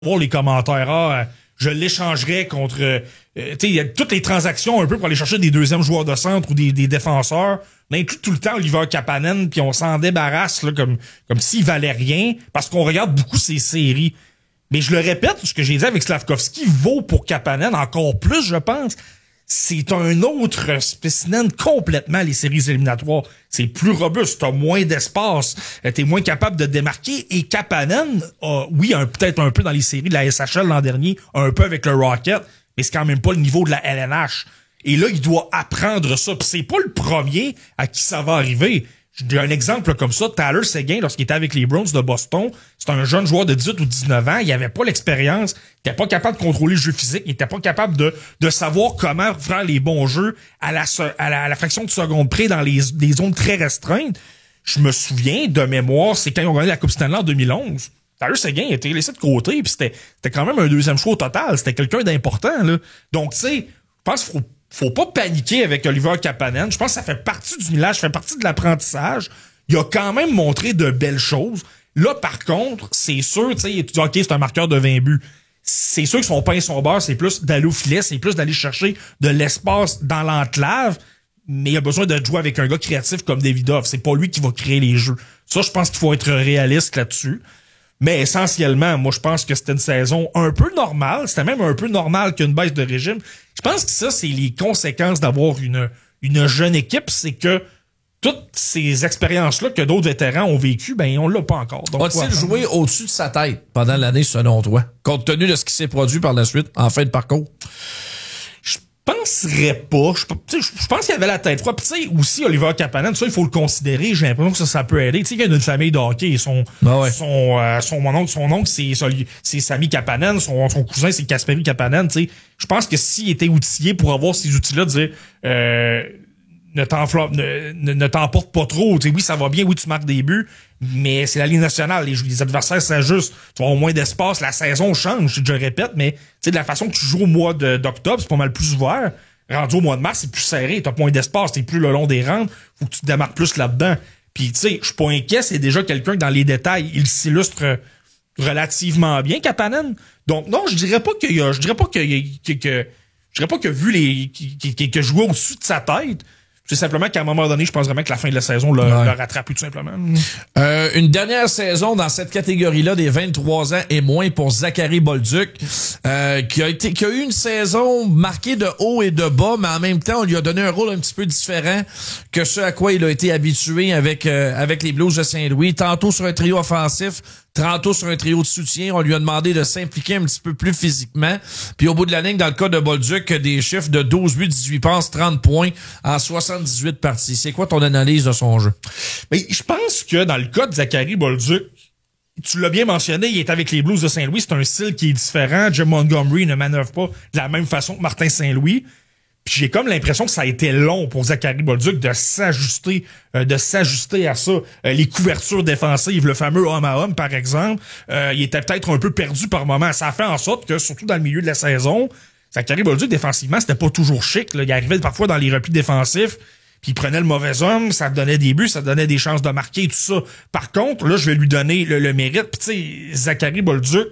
voir les commentaires. Je l'échangerais contre... tu sais, il y a toutes les transactions un peu pour aller chercher des deuxièmes joueurs de centre ou des défenseurs. On inclut tout le temps Oliver Kapanen, puis on s'en débarrasse là, comme s'il valait rien, parce qu'on regarde beaucoup ces séries. Mais je le répète, ce que j'ai dit avec Slavkovski vaut pour Kapanen encore plus, je pense. C'est un autre spécimen complètement, les séries éliminatoires. C'est plus robuste, t'as moins d'espace, t'es moins capable de démarquer. Et Kapanen, oui, peut-être un peu dans les séries de la SHL l'an dernier, un peu avec le Rocket, mais c'est quand même pas le niveau de la LNH. Et là, il doit apprendre ça. Puis c'est pas le premier à qui ça va arriver. J'ai un exemple comme ça, Tyler Seguin, lorsqu'il était avec les Browns de Boston, c'est un jeune joueur de 18 ou 19 ans, il avait pas l'expérience, il était pas capable de contrôler le jeu physique, il était pas capable de savoir comment faire les bons jeux à la fraction de seconde près dans des zones très restreintes. Je me souviens de mémoire, c'est quand ils ont gagné la Coupe Stanley en 2011. Tyler Seguin a été laissé de côté, puis c'était quand même un deuxième choix au total, c'était quelqu'un d'important, là. Donc, tu sais, je pense qu'il faut pas paniquer avec Oliver Kapanen. Je pense que ça fait partie du village, ça fait partie de l'apprentissage. Il a quand même montré de belles choses. Là, par contre, c'est sûr, tu sais, tu dis, OK, c'est un marqueur de 20 buts. C'est sûr que son pain et son beurre, c'est plus d'aller au filet, c'est plus d'aller chercher de l'espace dans l'enclave, mais il a besoin de jouer avec un gars créatif comme Davidoff. C'est pas lui qui va créer les jeux. Ça, je pense qu'il faut être réaliste là-dessus. Mais essentiellement, moi, je pense que c'était une saison un peu normale. C'était même un peu normal qu'une baisse de régime. Je pense que ça, c'est les conséquences d'avoir une jeune équipe. C'est que toutes ces expériences-là que d'autres vétérans ont vécues, ben, on l'a pas encore. Donc, a-t-il joué au-dessus de sa tête pendant l'année, selon toi, compte tenu de ce qui s'est produit par la suite, en fin de parcours? Je penserais pas. Je pense qu'il y avait la tête froide. Puis tu sais, aussi, Oliver Kapanen, ça, il faut le considérer. J'ai l'impression que ça peut aider. Tu sais, il y a une famille de hockey. Son oncle, c'est Sami Kapanen. Son cousin, c'est Kasperi Kapanen. Tu sais, je pense que s'il était outillé pour avoir ces outils-là, de dire, ne t'emporte pas trop. Tu sais, oui, ça va bien. Oui, tu marques des buts. Mais c'est la Ligue nationale. Les adversaires s'ajustent. Tu vas avoir moins d'espace. La saison change, je répète, mais tu sais, de la façon que tu joues au mois d'octobre, c'est pas mal plus ouvert. Rendu au mois de mars, c'est plus serré. T'as moins d'espace. T'es plus le long des rangs. Faut que tu te démarques plus là-dedans. Puis tu sais, je suis pas inquiet. C'est déjà quelqu'un que dans les détails, il s'illustre relativement bien, Kapanen. Donc non, je dirais pas qu'il a vu qu'il jouait au-dessus de sa tête. C'est simplement qu'à un moment donné, je pense vraiment que la fin de la saison le rattrape tout simplement. Une dernière saison dans cette catégorie-là des 23 ans et moins pour Zachary Bolduc, qui a eu une saison marquée de haut et de bas, mais en même temps, on lui a donné un rôle un petit peu différent que ce à quoi il a été habitué avec les Blues de Saint-Louis. Tantôt sur un trio offensif, tantôt sur un trio de soutien, on lui a demandé de s'impliquer un petit peu plus physiquement. Puis au bout de la ligne, dans le cas de Bolduc, des chiffres de 12 buts, 18 passes, 30 points en 78 parties. C'est quoi ton analyse de son jeu? Mais je pense que dans le cas de Zachary Bolduc, tu l'as bien mentionné, il est avec les Blues de Saint-Louis, c'est un style qui est différent. Jim Montgomery ne manœuvre pas de la même façon que Martin Saint-Louis. Puis j'ai comme l'impression que ça a été long pour Zachary Bolduc de s'ajuster à ça. Les couvertures défensives, le fameux homme à homme, par exemple, il était peut-être un peu perdu par moment. Ça a fait en sorte que, surtout dans le milieu de la saison, Zachary Bolduc, défensivement, c'était pas toujours chic, là. Il arrivait parfois dans les replis défensifs, puis il prenait le mauvais homme, ça donnait des buts, ça donnait des chances de marquer, tout ça. Par contre, là, je vais lui donner le mérite. Puis tu sais, Zachary Bolduc,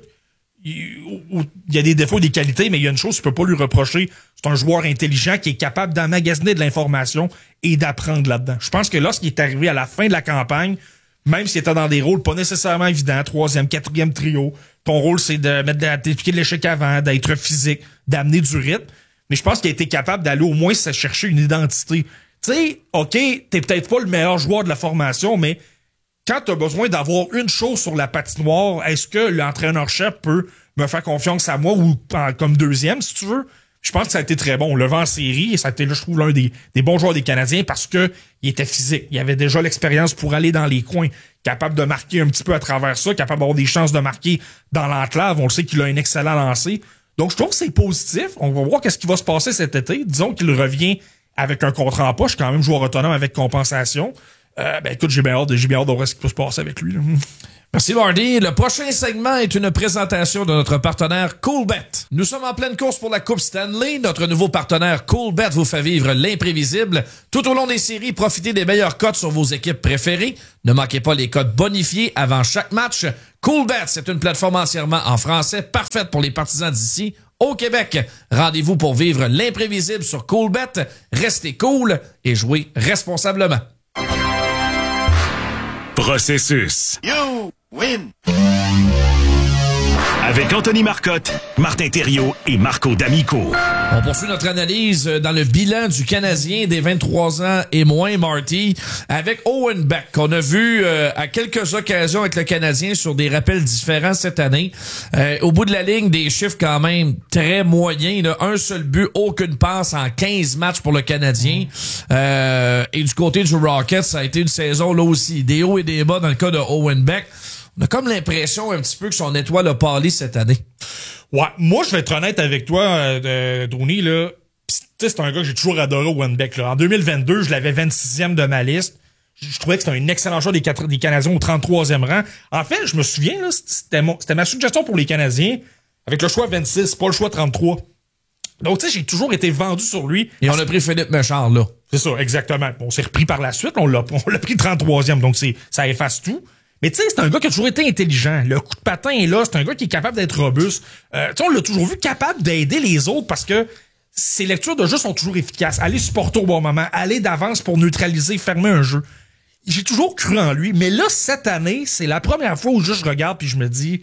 il y a des défauts, des qualités, mais il y a une chose, tu peux pas lui reprocher. C'est un joueur intelligent qui est capable d'emmagasiner de l'information et d'apprendre là-dedans. Je pense que lorsqu'il est arrivé à la fin de la campagne, même s'il était dans des rôles pas nécessairement évidents, 3e, 4e trio, ton rôle, c'est de t'expliquer de l'échec avant, d'être physique, d'amener du rythme. Mais je pense qu'il a été capable d'aller au moins se chercher une identité. Tu sais, OK, t'es peut-être pas le meilleur joueur de la formation, mais quand tu as besoin d'avoir une chose sur la patinoire, est-ce que l'entraîneur-chef peut me faire confiance à moi ou comme deuxième, si tu veux? Je pense que ça a été très bon. On l'a vu en série et ça a été, là, je trouve, l'un des bons joueurs des Canadiens parce que il était physique. Il avait déjà l'expérience pour aller dans les coins, capable de marquer un petit peu à travers ça, capable d'avoir des chances de marquer dans l'enclave. On le sait qu'il a un excellent lancer. Donc, je trouve que c'est positif. On va voir qu'est-ce qui va se passer cet été. Disons qu'il revient avec un contrat en poche, quand même joueur autonome avec compensation. Écoute, j'ai bien hâte de voir ce qui peut se passer avec lui, là. Merci Marty. Le prochain segment est une présentation de notre partenaire Coolbet. Nous sommes en pleine course pour la Coupe Stanley. Notre nouveau partenaire Coolbet vous fait vivre l'imprévisible. Tout au long des séries, profitez des meilleures cotes sur vos équipes préférées. Ne manquez pas les cotes bonifiées avant chaque match. Coolbet, c'est une plateforme entièrement en français, parfaite pour les partisans d'ici au Québec. Rendez-vous pour vivre l'imprévisible sur Coolbet. Restez cool et jouez responsablement. Processus. You win. Avec Anthony Marcotte, Martin Thériault et Marco D'Amico. On poursuit notre analyse dans le bilan du Canadien des 23 ans et moins, Marty, avec Owen Beck, qu'on a vu à quelques occasions avec le Canadien sur des rappels différents cette année. Au bout de la ligne, des chiffres quand même très moyens. Là. Un seul but, aucune passe en 15 matchs pour le Canadien. Et du côté du Rocket, ça a été une saison là aussi, des hauts et des bas dans le cas de Owen Beck. On a comme l'impression un petit peu que son étoile a pâli cette année. Ouais, moi, je vais être honnête avec toi, Tony, là. Pis, c'est un gars que j'ai toujours adoré, Owen Beck, là. En 2022, je l'avais 26e de ma liste. Je trouvais que c'était un excellent joueur des Canadiens au 33e rang. En fait, je me souviens, là, c'était ma suggestion pour les Canadiens. Avec le choix 26, pas le choix 33. Donc, tu sais, j'ai toujours été vendu sur lui. Et on a pris Philippe Méchard, là. C'est ça, exactement. On s'est repris par la suite. On l'a pris 33e, donc ça efface tout. Mais tu sais, c'est un gars qui a toujours été intelligent. Le coup de patin est là. C'est un gars qui est capable d'être robuste. Tu sais, on l'a toujours vu capable d'aider les autres parce que ses lectures de jeu sont toujours efficaces. Aller supporter au bon moment, aller d'avance pour neutraliser, fermer un jeu. J'ai toujours cru en lui. Mais là, cette année, c'est la première fois où je regarde puis je me dis,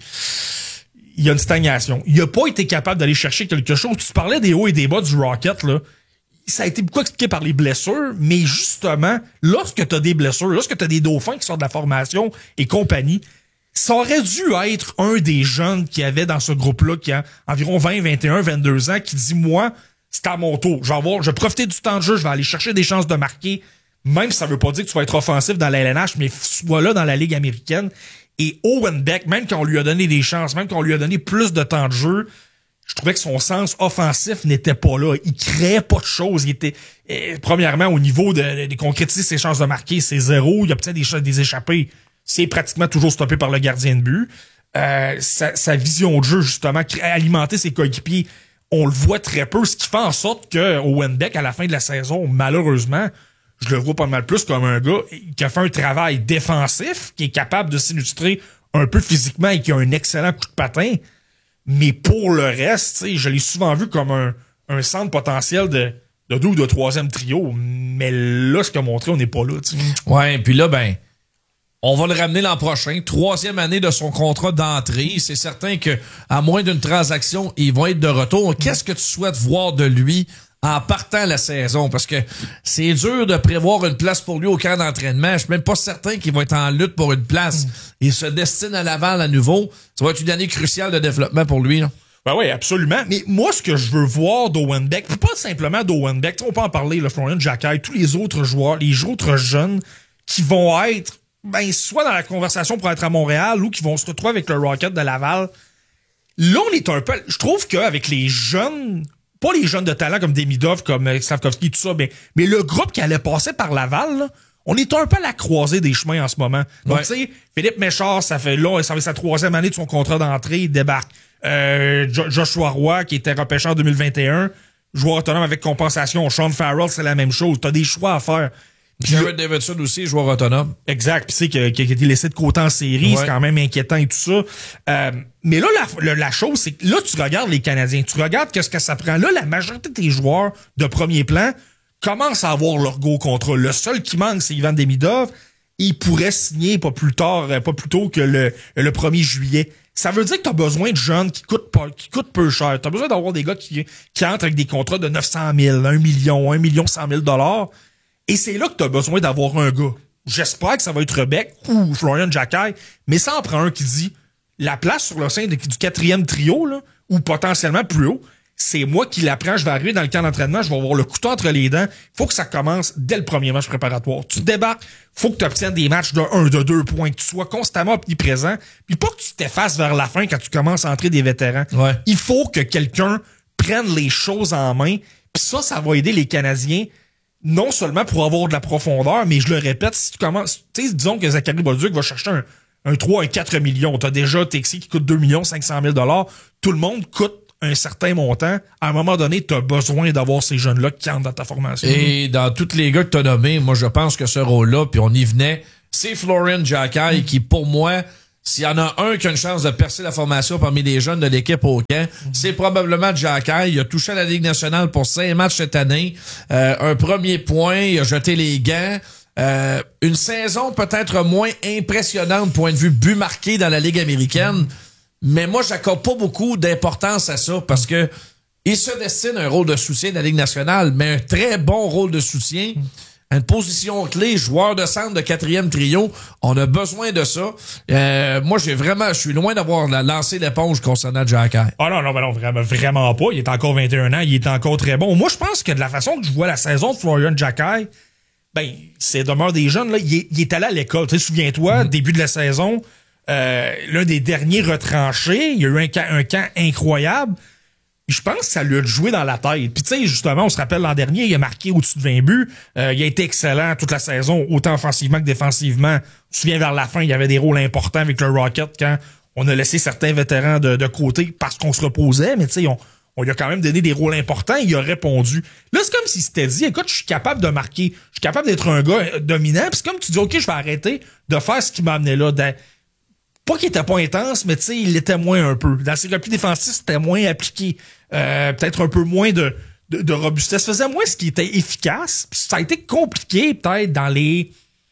il y a une stagnation. Il a pas été capable d'aller chercher quelque chose. Tu parlais des hauts et des bas du Rocket, là. Ça a été beaucoup expliqué par les blessures, mais justement, lorsque t'as des blessures, lorsque t'as des dauphins qui sortent de la formation et compagnie, ça aurait dû être un des jeunes qui avait dans ce groupe-là, qui a environ 20, 21, 22 ans, qui dit, moi, c'est à mon tour. Je vais profiter du temps de jeu, je vais aller chercher des chances de marquer, même si ça veut pas dire que tu vas être offensif dans la LNH, mais sois là dans la Ligue américaine. Et Owen Beck, même quand on lui a donné des chances, même quand on lui a donné plus de temps de jeu, je trouvais que son sens offensif n'était pas là. Il créait pas de choses. Il était, premièrement, au niveau de concrétiser ses chances de marquer, c'est zéro. Il obtient des échappées. C'est pratiquement toujours stoppé par le gardien de but. Sa vision de jeu, justement, alimenter ses coéquipiers, on le voit très peu. Ce qui fait en sorte que Owen Beck, à la fin de la saison, malheureusement, je le vois pas mal plus comme un gars qui a fait un travail défensif, qui est capable de s'illustrer un peu physiquement et qui a un excellent coup de patin. Mais pour le reste, je l'ai souvent vu comme un centre potentiel de 2 ou de 3e trio. Mais là, ce qu'il a montré, on n'est pas là. T'sais. Ouais, puis là, ben, on va le ramener l'an prochain. 3e année de son contrat d'entrée. C'est certain que à moins d'une transaction, ils vont être de retour. Qu'est-ce que tu souhaites voir de lui en partant la saison? Parce que c'est dur de prévoir une place pour lui au camp d'entraînement. Je suis même pas certain qu'il va être en lutte pour une place. Il se destine à Laval à nouveau. Ça va être une année cruciale de développement pour lui, là. Ben oui, absolument. Mais moi, ce que je veux voir d'Owen Beck, pas simplement d'Owen Beck, on peut en parler, le Florian Jacquet, tous les autres joueurs, les autres jeunes qui vont être, ben, soit dans la conversation pour être à Montréal ou qui vont se retrouver avec le Rocket de Laval. Là, on est un peu, je trouve qu'avec les jeunes, pas les jeunes de talent comme Demidov, comme Slavkovski, tout ça, mais le groupe qui allait passer par Laval, là, on est un peu à la croisée des chemins en ce moment. Donc, tu sais, Philippe Méchard, ça fait sa 3e année de son contrat d'entrée, il débarque. Joshua Roy, qui était repêché en 2021, joueur autonome avec compensation. Sean Farrell, c'est la même chose. T'as des choix à faire. Jared Davidson aussi, joueur autonome. Exact. Puis c'est qui a été laissé de côté en série, c'est quand même inquiétant et tout ça. Mais là, la chose, c'est que là, tu regardes les Canadiens, tu regardes qu'est-ce que ça prend. Là, la majorité de tes joueurs de premier plan commencent à avoir leur go contrat. Le seul qui manque, c'est Ivan Demidov. Il pourrait signer pas plus tôt que le 1er juillet. Ça veut dire que t'as besoin de jeunes qui coûtent peu cher. T'as besoin d'avoir des gars qui entrent avec des contrats de 900 000, 1 million, 1 100 000 $. Et c'est là que t'as besoin d'avoir un gars. J'espère que ça va être Beck ou Florian Jacquet, mais ça en prend un qui dit la place sur le sein du 4e trio, là, ou potentiellement plus haut, c'est moi qui la prends, je vais arriver dans le camp d'entraînement, je vais avoir le couteau entre les dents. Faut que ça commence dès le premier match préparatoire. Tu débarques, faut que tu obtiennes des matchs de 1, de 2 points, que tu sois constamment omniprésent, puis pas que tu t'effaces vers la fin quand tu commences à entrer des vétérans. Ouais. Il faut que quelqu'un prenne les choses en main, puis ça va aider les Canadiens non seulement pour avoir de la profondeur, mais je le répète, si tu commences, tu sais, disons que Zachary Bolduc va chercher un 3, un 4 millions. T'as déjà Texi qui coûte 2 500 000 $. Tout le monde coûte un certain montant. À un moment donné, t'as besoin d'avoir ces jeunes-là qui entrent dans ta formation. Et dans tous les gars que t'as nommés, moi, je pense que ce rôle-là, puis on y venait, c'est Florian Jacquet qui, pour moi, s'il y en a un qui a une chance de percer la formation parmi les jeunes de l'équipe au camp, c'est probablement Jacquet. Il a touché à la Ligue nationale pour 5 matchs cette année. Un premier point, il a jeté les gants. Une saison peut-être moins impressionnante point de vue but marqué dans la Ligue américaine, mais moi j'accorde pas beaucoup d'importance à ça parce que il se destine un rôle de soutien de la Ligue nationale, mais un très bon rôle de soutien. Une position clé, joueur de centre de 4e trio, on a besoin de ça. Moi, je suis loin d'avoir lancé l'éponge concernant Jacquet. Ah non, vraiment pas. Il est encore 21 ans, il est encore très bon. Moi, je pense que de la façon que je vois la saison de Florian Jacquet, c'est demeure des jeunes, là, il est allé à l'école. Tu sais, souviens-toi, début de la saison, l'un des derniers retranchés, il y a eu un camp incroyable. Je pense que ça lui a joué dans la tête. Puis tu sais, justement, on se rappelle l'an dernier, il a marqué au-dessus de 20 buts. Il a été excellent toute la saison, autant offensivement que défensivement. Je me souviens, vers la fin, il y avait des rôles importants avec le Rocket quand on a laissé certains vétérans de côté parce qu'on se reposait. Mais tu sais, on lui a quand même donné des rôles importants. Il a répondu. Là, c'est comme s'il s'était dit, écoute, je suis capable de marquer. Je suis capable d'être un gars dominant. Puis c'est comme tu dis, OK, je vais arrêter de faire ce qui m'a amené là. Pas qu'il était pas intense, mais tu sais, il l'était moins un peu. Dans ses replis défensifs, c'était moins appliqué. Peut-être un peu moins de robustesse. Faisait moins ce qui était efficace. Puis ça a été compliqué, peut-être, dans les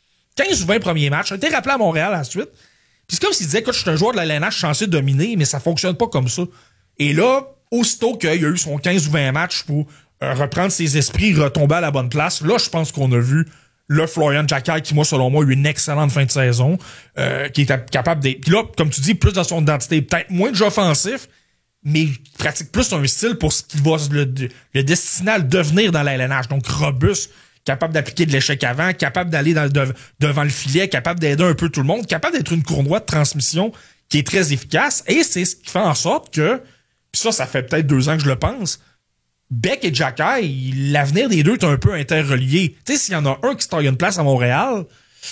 15 ou 20 premiers matchs. Ça a été rappelé à Montréal ensuite. Puis c'est comme s'il disait, écoute, je suis un joueur de la LNH, je suis censé dominer, mais ça fonctionne pas comme ça. Et là, aussitôt qu'il y a eu son 15 ou 20 matchs pour reprendre ses esprits, retomber à la bonne place, là, je pense qu'on a vu le Florian Jacquet qui, moi, selon moi, a eu une excellente fin de saison, qui est capable de... Puis là, comme tu dis, plus dans son identité, peut-être moins de jeu offensif, mais il pratique plus un style pour ce qui va le destiner à le devenir dans la LNH. Donc, robuste, capable d'appliquer de l'échec avant, capable d'aller devant le filet, capable d'aider un peu tout le monde, capable d'être une courroie de transmission qui est très efficace. Et c'est ce qui fait en sorte que, puis ça fait peut-être 2 ans que je le pense, Beck et Jacquet, l'avenir des deux est un peu interrelié. Tu sais, s'il y en a un qui se taille une place à Montréal,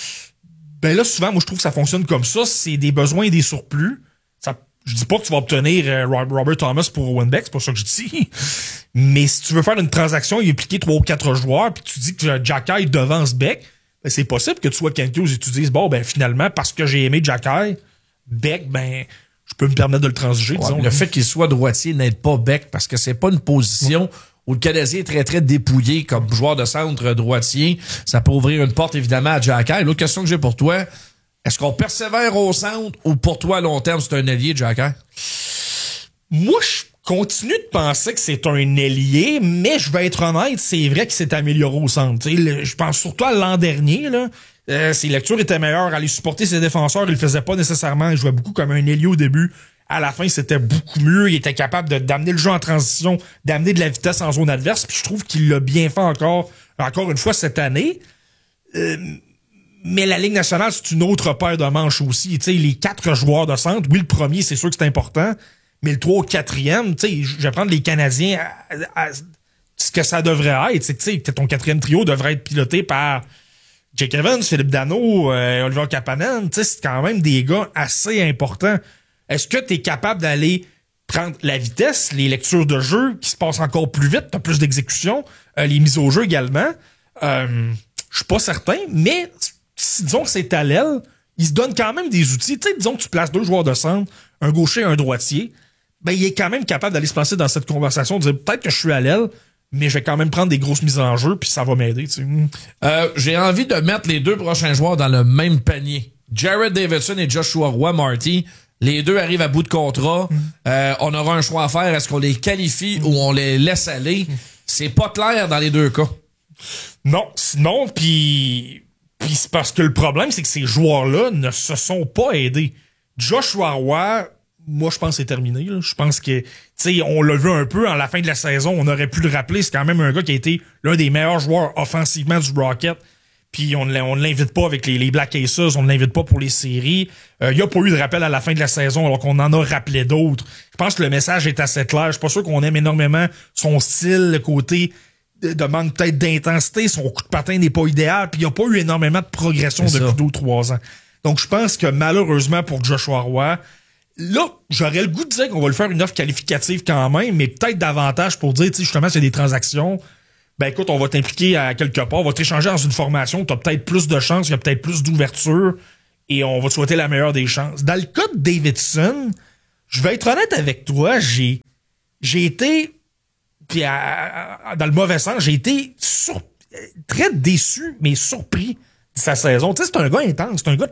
ben là, souvent, moi, je trouve que ça fonctionne comme ça. C'est des besoins et des surplus. Je dis pas que tu vas obtenir Robert Thomas pour Owen Beck, c'est pas ça que je dis. Mais si tu veux faire une transaction et impliquer 3 ou 4 joueurs, puis tu dis que Jacquet devance Beck, ben c'est possible que tu sois Kent Hughes et tu dises, bon, ben finalement, parce que j'ai aimé Jacquet, Beck, ben... je peux me permettre de le transiger, disons. Le fait qu'il soit droitier n'aide pas Beck parce que c'est pas une position où le Canadien est très, très dépouillé comme joueur de centre droitier. Ça peut ouvrir une porte, évidemment, à Jacquet. L'autre question que j'ai pour toi, est-ce qu'on persévère au centre ou pour toi, à long terme, c'est un ailier, Jacquet? Moi, je continue de penser que c'est un ailier, mais je vais être honnête, c'est vrai qu'il s'est amélioré au centre. Je pense surtout à l'an dernier, là. Ses lectures étaient meilleures, aller supporter ses défenseurs, il le faisait pas nécessairement, il jouait beaucoup comme un ailier au début. À la fin, c'était beaucoup mieux, il était capable d'amener le jeu en transition, d'amener de la vitesse en zone adverse, puis je trouve qu'il l'a bien fait encore une fois cette année. Mais la Ligue nationale, c'est une autre paire de manches aussi. Tu sais, les 4 joueurs de centre, oui, le premier, c'est sûr que c'est important, mais le 3 ou 4e, tu sais, je vais prendre les Canadiens à ce que ça devrait être. C'est que, tu sais, ton 4e trio devrait être piloté par Jake Evans, Philippe Danault, Oliver Kapanen. Tu sais, c'est quand même des gars assez importants. Est-ce que tu es capable d'aller prendre la vitesse, les lectures de jeu qui se passent encore plus vite, t'as plus d'exécution, les mises au jeu également? Je suis pas certain, mais disons que c'est à l'aile, il se donne quand même des outils. Tu sais, disons que tu places 2 joueurs de centre, un gaucher et un droitier, ben il est quand même capable d'aller se placer dans cette conversation, de dire peut-être que je suis à l'aile, mais je vais quand même prendre des grosses mises en jeu, puis ça va m'aider. Tu sais. J'ai envie de mettre les 2 prochains joueurs dans le même panier. Jared Davidson et Joshua Roy Marty. Les 2 arrivent à bout de contrat. On aura un choix à faire. Est-ce qu'on les qualifie ou on les laisse aller? C'est pas clair dans les 2 cas. Non, puis c'est parce que le problème, c'est que ces joueurs-là ne se sont pas aidés. Joshua Roy, moi, je pense que c'est terminé. Là. Je pense que, tu sais, on l'a vu un peu à la fin de la saison. On aurait pu le rappeler. C'est quand même un gars qui a été l'un des meilleurs joueurs offensivement du Rocket. Puis on l'invite pas avec les Black Aces, on ne l'invite pas pour les séries. Il y a pas eu de rappel à la fin de la saison alors qu'on en a rappelé d'autres. Je pense que le message est assez clair. Je suis pas sûr qu'on aime énormément son style, le côté de manque peut-être d'intensité. Son coup de patin n'est pas idéal. Puis il n'y a pas eu énormément de progression depuis 2 ou 3 ans. Donc, je pense que malheureusement pour Joshua Roy, là, j'aurais le goût de dire qu'on va lui faire une offre qualificative quand même, mais peut-être davantage pour dire, tu sais, justement, s'il y a des transactions, ben écoute, on va t'impliquer à quelque part, on va t'échanger dans une formation, t'as peut-être plus de chances, il y a peut-être plus d'ouverture, et on va te souhaiter la meilleure des chances. Dans le cas de Davidson, je vais être honnête avec toi, j'ai été, puis dans le mauvais sens, j'ai été très déçu, mais surpris de sa saison. Tu sais, c'est un gars intense, c'est un gars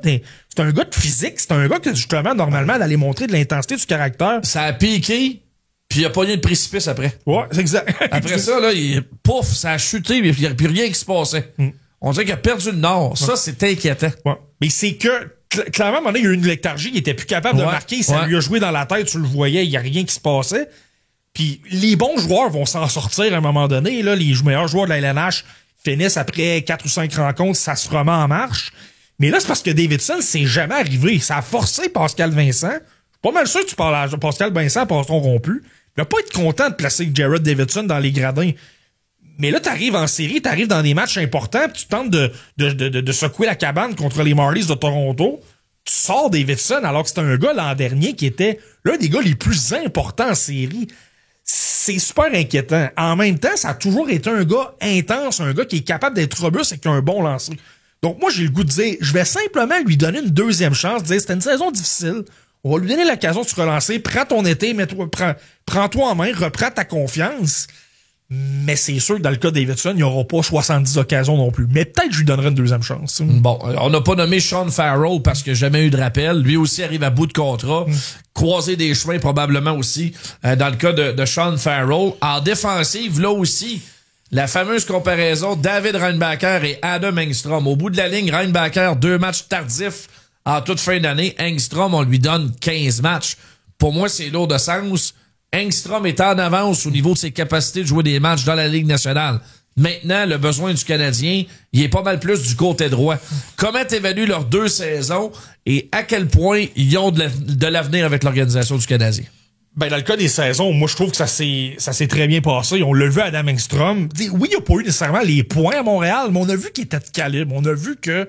de physique, c'est un gars que justement, normalement, d'aller montrer de l'intensité du caractère. Ça a piqué, puis il a pogné le précipice après. Ouais, c'est exact. Après ça, là, pouf, ça a chuté, mais il n'y a plus rien qui se passait. On dirait qu'il a perdu le nord. Ça, c'est inquiétant. Ouais. Mais c'est que, clairement, à un moment donné, il y a eu une léthargie, il était plus capable de marquer, ça lui a joué dans la tête, tu le voyais, il n'y a rien qui se passait. Puis les bons joueurs vont s'en sortir à un moment donné, là, les meilleurs joueurs de la LNH finissent après 4 ou 5 rencontres, ça se remet en marche. Mais là, c'est parce que Davidson, c'est jamais arrivé. Ça a forcé Pascal Vincent. Je suis pas mal sûr que tu parles à Pascal Vincent par ton rompu. Il va pas être content de placer Jared Davidson dans les gradins. Mais là, t'arrives en série, t'arrives dans des matchs importants, pis tu tentes de secouer la cabane contre les Marlies de Toronto. Tu sors Davidson alors que c'était un gars l'an dernier qui était l'un des gars les plus importants en série. C'est super inquiétant. En même temps, ça a toujours été un gars intense, un gars qui est capable d'être robuste et qui a un bon lancer. Donc moi, j'ai le goût de dire, je vais simplement lui donner une deuxième chance, dire c'était une saison difficile. On va lui donner l'occasion de se relancer. Prends ton été, prends-toi en main, reprends ta confiance. Mais c'est sûr que dans le cas de Davidson, il n'y aura pas 70 occasions non plus. Mais peut-être que je lui donnerai une deuxième chance. Bon, on n'a pas nommé Sean Farrell parce que jamais eu de rappel. Lui aussi arrive à bout de contrat. Croiser des chemins probablement aussi dans le cas de Sean Farrell. En défensive, là aussi, la fameuse comparaison David Reinbacher et Adam Engstrom. Au bout de la ligne, Reinbacher, 2 matchs tardifs en toute fin d'année. Engstrom, on lui donne 15 matchs. Pour moi, c'est lourd de sens. Engstrom est en avance au niveau de ses capacités de jouer des matchs dans la Ligue nationale. Maintenant, le besoin du Canadien, il est pas mal plus du côté droit. Comment t'évalues leurs 2 saisons et à quel point ils ont de l'avenir avec l'organisation du Canadien? Ben, dans le cas des saisons, moi, je trouve que ça s'est très bien passé. On l'a vu à Adam Engstrom. Oui, il n'a pas eu nécessairement les points à Montréal, mais on a vu qu'il était de calibre. On a vu que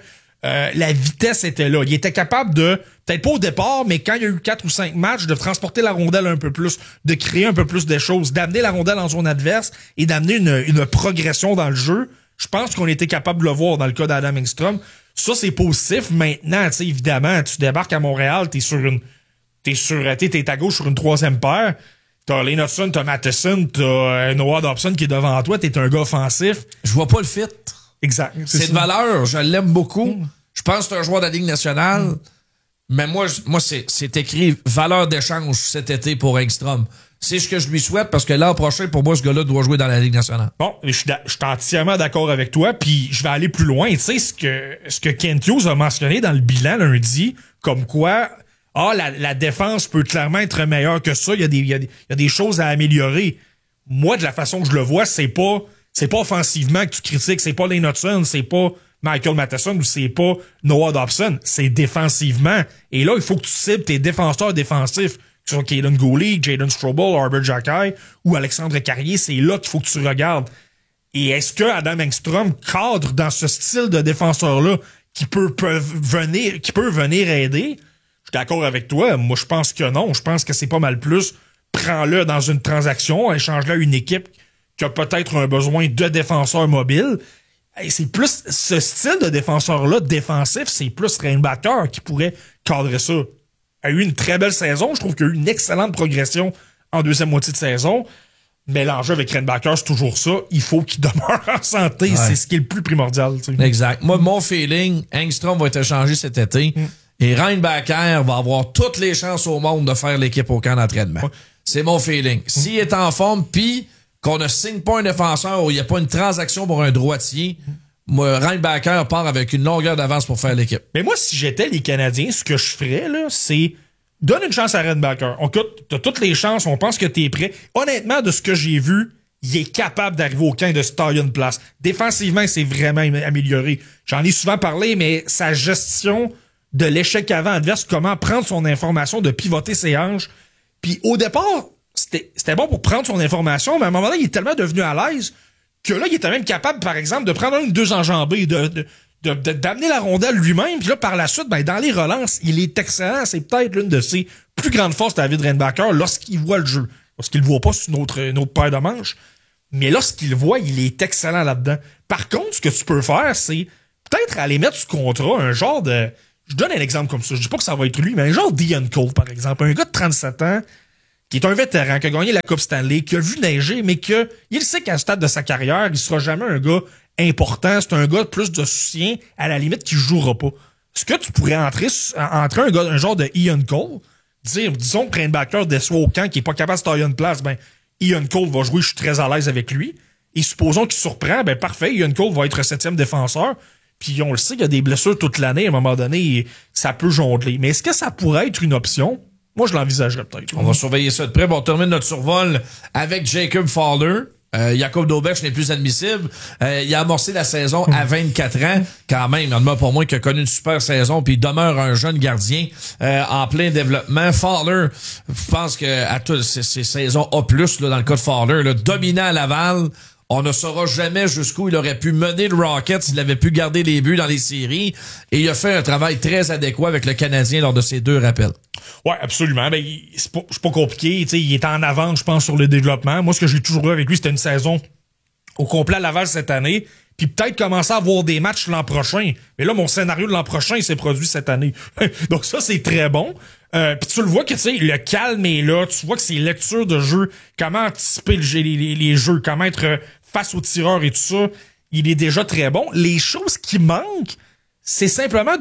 la vitesse était là. Il était capable de, peut-être pas au départ, mais quand il y a eu 4 ou 5 matchs, de transporter la rondelle un peu plus, de créer un peu plus de choses, d'amener la rondelle en zone adverse et d'amener une progression dans le jeu. Je pense qu'on était capable de le voir dans le cas d'Adam Engstrom. Ça, c'est positif. Maintenant, tu sais, évidemment, tu débarques à Montréal, t'es à gauche sur une 3e paire. T'as Lane Hudson, t'as Matheson, t'as Noah Dobson qui est devant toi, t'es un gars offensif. Je vois pas le fit. Exact. C'est de valeur, je l'aime beaucoup. Je pense que c'est un joueur de la Ligue nationale. Mais moi, c'est écrit valeur d'échange cet été pour Engstrom. C'est ce que je lui souhaite parce que l'an prochain, pour moi, ce gars-là doit jouer dans la Ligue nationale. Bon, je suis entièrement d'accord avec toi, puis je vais aller plus loin. Tu sais, ce que Kent Hughes a mentionné dans le bilan lundi, comme quoi, la défense peut clairement être meilleure que ça. Il y a des choses à améliorer. Moi, de la façon que je le vois, c'est pas offensivement que tu critiques, c'est pas Lane Hudson, c'est pas Michael Matheson ou c'est pas Noah Dobson, c'est défensivement. Et là, il faut que tu cibles tes défenseurs défensifs, que ce soit Kaden Gooley, Jaden Strobel, Arbor Xhekaj ou Alexandre Carrier, c'est là qu'il faut que tu regardes. Et est-ce que Adam Engstrom cadre dans ce style de défenseur-là qui peut venir aider? Je suis d'accord avec toi. Moi, je pense que non. Je pense que c'est pas mal plus. Prends-le dans une transaction, échange-le à une équipe qui a peut-être un besoin de défenseurs mobiles. Et c'est plus ce style de défenseur-là, défensif, c'est plus Reinbacher qui pourrait cadrer ça. Il a eu une très belle saison. Je trouve qu'il y a eu une excellente progression en deuxième moitié de saison. Mais l'enjeu avec Reinbacher, c'est toujours ça. Il faut qu'il demeure en santé. Ouais. C'est ce qui est le plus primordial. Tu sais. Exact. Moi, mon feeling, Engstrom va être échangé cet été. Et Reinbacher va avoir toutes les chances au monde de faire l'équipe au camp d'entraînement. Ouais. C'est mon feeling. S'il est en forme, puis qu'on ne signe pas un défenseur ou il n'y a pas une transaction pour un droitier, moi, Reinbacher part avec une longueur d'avance pour faire l'équipe. Mais moi, si j'étais les Canadiens, ce que je ferais, là, c'est donne une chance à Reinbacher. T'as toutes les chances, on pense que t'es prêt. Honnêtement, de ce que j'ai vu, il est capable d'arriver au camp de se tailler une place. Défensivement, il s'est vraiment amélioré. J'en ai souvent parlé, mais sa gestion de l'échec avant adverse, comment prendre son information, de pivoter ses hanches. Puis au départ, c'était bon pour prendre son information, mais à un moment donné, il est tellement devenu à l'aise que là, il était même capable, par exemple, de prendre 1 ou 2 enjambées, de d'amener la rondelle lui-même. Puis là, par la suite, ben, dans les relances, il est excellent. C'est peut-être l'une de ses plus grandes forces, David Reinbacher, lorsqu'il voit le jeu. Lorsqu'il le voit pas sur une autre paire de manches. Mais lorsqu'il le voit, il est excellent là-dedans. Par contre, ce que tu peux faire, c'est peut-être aller mettre sous contrat un genre de... Je donne un exemple comme ça. Je dis pas que ça va être lui, mais un genre d'Ian Cole, par exemple. Un gars de 37 ans, qui est un vétéran, qui a gagné la Coupe Stanley, qui a vu neiger, mais il sait qu'à ce stade de sa carrière, il sera jamais un gars important. C'est un gars plus de soutien, à la limite, qui jouera pas. Est-ce que tu pourrais entrer un genre de Ian Cole, disons que Reinbacher déçoit au camp, qui est pas capable de se tailler une place, ben, Ian Cole va jouer, je suis très à l'aise avec lui. Et supposons qu'il surprend, ben, parfait, Ian Cole va être 7e défenseur. Puis on le sait, il y a des blessures toute l'année, à un moment donné, ça peut jongler. Mais est-ce que ça pourrait être une option? Moi, je l'envisagerais peut-être. On va surveiller ça de près. Bon, on termine notre survol avec Jacob Fowler. Jacob Dobech n'est plus admissible. Il a amorcé la saison à 24 ans. Quand même, pour moi, qui a connu une super saison, puis il demeure un jeune gardien en plein développement. Fowler, je pense que à toutes ces saisons A+, là, dans le cas de Fowler, là, dominant à Laval. On ne saura jamais jusqu'où il aurait pu mener le Rocket s'il avait pu garder les buts dans les séries. Et il a fait un travail très adéquat avec le Canadien lors de ces 2 rappels. Ouais, absolument. Ben, c'est pas compliqué. T'sais, il est en avance, je pense, sur le développement. Moi, ce que j'ai toujours eu avec lui, c'était une saison au complet à Laval cette année. Puis peut-être commencer à avoir des matchs l'an prochain. Mais là, mon scénario de l'an prochain, il s'est produit cette année. Donc ça, c'est très bon. Puis tu le vois que, tu sais, le calme est là. Tu vois que c'est lecture de jeu. Comment anticiper les jeux. Comment être face aux tireurs et tout ça. Il est déjà très bon. Les choses qui manquent, c'est simplement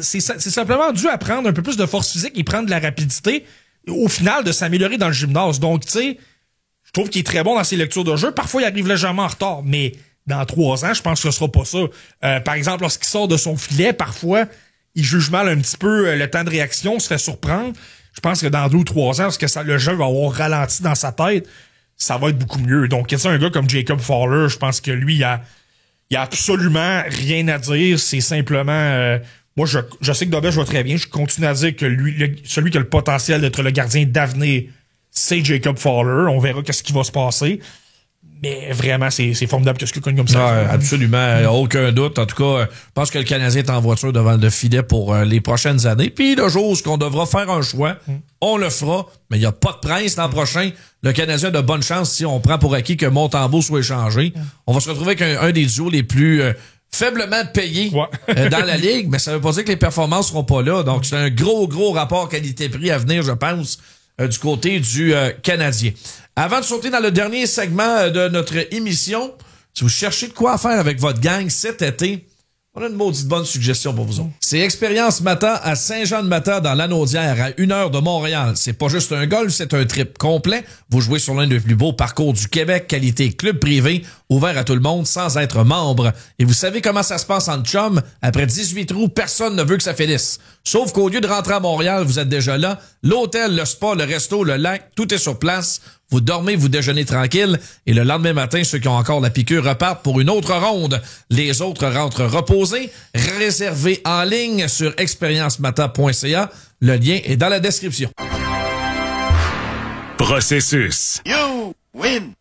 dû à prendre un peu plus de force physique et prendre de la rapidité. Au final, de s'améliorer dans le gymnase. Donc, tu sais, je trouve qu'il est très bon dans ses lectures de jeu. Parfois, il arrive légèrement en retard. Mais dans 3 ans, je pense que ce sera pas ça. Par exemple, lorsqu'il sort de son filet, parfois, il juge mal un petit peu le temps de réaction, se fait surprendre. Je pense que dans 2 ou 3 ans, parce que le jeu va avoir ralenti dans sa tête, ça va être beaucoup mieux. Donc, un gars comme Jacob Fowler, je pense que lui, il a absolument rien à dire. C'est simplement... moi, je sais que Dobech va très bien. Je continue à dire que lui, celui qui a le potentiel d'être le gardien d'avenir, c'est Jacob Fowler. On verra qu'est-ce qui va se passer. Mais vraiment, c'est formidable que ce qu'il connu comme ça. Ouais, absolument. Aucun doute. En tout cas, je pense que le Canadien est en voiture devant le filet pour les prochaines années. Puis le jour où on devra faire un choix, on le fera. Mais il n'y a pas de prince l'an prochain. Le Canadien a de bonnes chances si on prend pour acquis que Montembeault soit échangé. On va se retrouver avec un des duos les plus faiblement payés dans la Ligue. Mais ça veut pas dire que les performances seront pas là. Donc, c'est un gros rapport qualité-prix à venir, je pense, du côté du Canadien. Avant de sauter dans le dernier segment de notre émission, si vous cherchez de quoi faire avec votre gang cet été, on a une maudite bonne suggestion pour vous autres. C'est Expérience Mata à Saint-Jean-de-Mata dans l'Anaudière à 1 heure de Montréal. C'est pas juste un golf, c'est un trip complet. Vous jouez sur l'un des plus beaux parcours du Québec, qualité club privé, ouvert à tout le monde sans être membre. Et vous savez comment ça se passe en chum? Après 18 trous, personne ne veut que ça finisse. Sauf qu'au lieu de rentrer à Montréal, vous êtes déjà là. L'hôtel, le spa, le resto, le lac, tout est sur place. Vous dormez, vous déjeunez tranquille et le lendemain matin, ceux qui ont encore la piqûre repartent pour une autre ronde. Les autres rentrent reposés. Réservez en ligne sur expériencemata.ca. Le lien est dans la description. Processus. You win!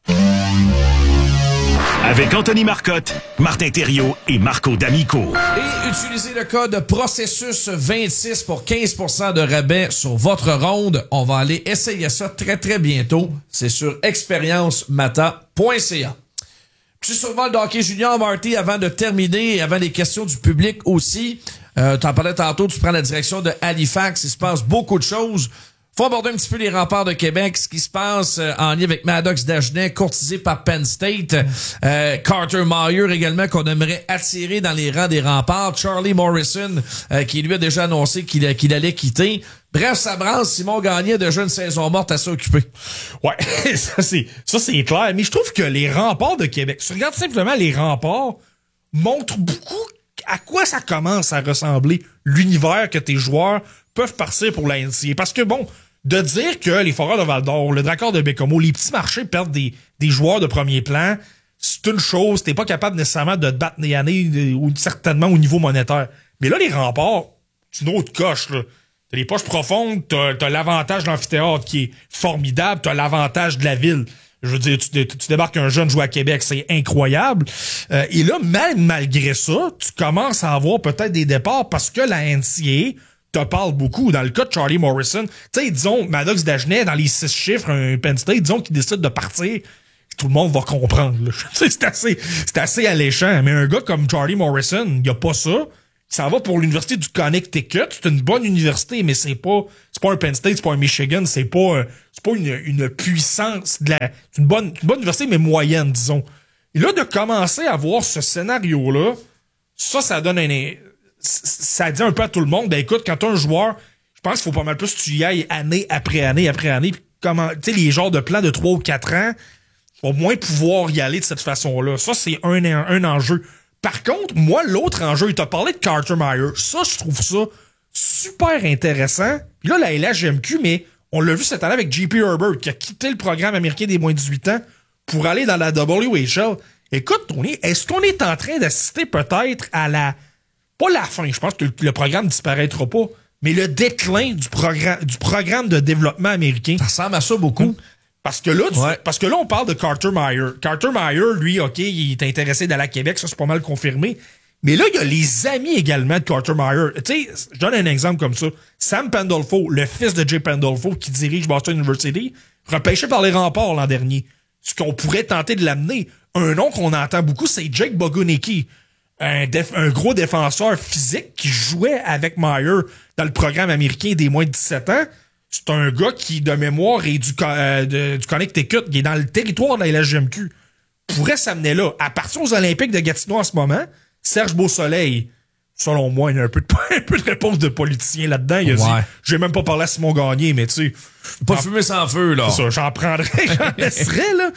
Avec Anthony Marcotte, Martin Thériault et Marco D'Amico. Et utilisez le code Processus26 pour 15% de rabais sur votre ronde. On va aller essayer ça très bientôt. C'est sur expériencemata.ca. Petit survol de hockey junior, Marty, avant de terminer et avant les questions du public aussi. T'en parlais tantôt, tu prends la direction de Halifax. Il se passe beaucoup de choses. Faut aborder un petit peu les remparts de Québec, ce qui se passe en lien avec Maddox Dagenet, courtisé par Penn State. Carter Meyer également, qu'on aimerait attirer dans les rangs des remparts. Charlie Morrison, qui lui a déjà annoncé qu'il allait quitter. Bref, ça brasse. Simon Gagné a déjà une saison morte à s'occuper. Ouais, ça c'est clair. Mais je trouve que les remparts de Québec, si tu regardes simplement les remparts, montrent beaucoup à quoi ça commence à ressembler l'univers que tes joueurs peuvent partir pour la NCAA. Parce que bon, de dire que les Foreurs de Val-d'Or, le Dracard de Bécomo, les petits marchés perdent des joueurs de premier plan, c'est une chose. T'es pas capable nécessairement de te battre nez à nez, ou certainement au niveau monétaire. Mais là, les remparts, c'est une autre coche, là. T'as les poches profondes, t'as l'avantage de l'amphithéâtre qui est formidable, t'as l'avantage de la ville. Je veux dire, tu débarques un jeune jouer à Québec, c'est incroyable. Et là, même malgré ça, tu commences à avoir peut-être des départs parce que la NCAA te parle beaucoup. Dans le cas de Charlie Morrison, tu sais, disons, Maddox Dagenet, dans les 6 chiffres, un Penn State, disons qu'il décide de partir, tout le monde va comprendre. C'est assez alléchant. Mais un gars comme Charlie Morrison, il y a pas ça. Il s'en va pour l'université du Connecticut. C'est une bonne université, mais c'est pas un Penn State, c'est pas un Michigan, c'est pas une puissance c'est une bonne université, mais moyenne, disons. Et là, de commencer à voir ce scénario-là, ça donne ça dit un peu à tout le monde, ben écoute, quand t'as un joueur, je pense qu'il faut pas mal plus que tu y ailles année après année après année, puis comment, tu sais, les genres de plans de 3 ou 4 ans, au moins pouvoir y aller de cette façon-là. Ça, c'est un enjeu. Par contre, moi, l'autre enjeu, il t'a parlé de Carter Meyer. Ça, je trouve ça super intéressant. Puis là, la LHGMQ, mais on l'a vu cette année avec JP Herbert, qui a quitté le programme américain des moins de 18 ans pour aller dans la WHL. Écoute, est-ce qu'on est en train d'assister peut-être à pas la fin, je pense que le programme disparaîtra pas, mais le déclin du programme de développement américain. Ça ressemble à ça beaucoup. Parce que là, on parle de Carter Meyer. Carter Meyer, lui, OK, il est intéressé d'aller à Québec, ça c'est pas mal confirmé. Mais là, il y a les amis également de Carter Meyer. Tu sais, je donne un exemple comme ça. Sam Pandolfo, le fils de Jay Pandolfo, qui dirige Boston University, repêché par les Remparts l'an dernier. Ce qu'on pourrait tenter de l'amener. Un nom qu'on entend beaucoup, c'est Jake Bogunecki. Un gros défenseur physique qui jouait avec Meyer dans le programme américain des moins de 17 ans. C'est un gars qui, de mémoire, est du Connecticut, qui est dans le territoire de la LHGMQ. Pourrait s'amener là. À partir aux Olympiques de Gatineau en ce moment, Serge Beausoleil, selon moi, il y a un peu de réponse de politicien là-dedans. Il a dit, je vais même pas parler à Simon Gagné, mais tu sais. Pas fumer sans feu, là. C'est ça, j'en prendrais, j'en laisserais, là.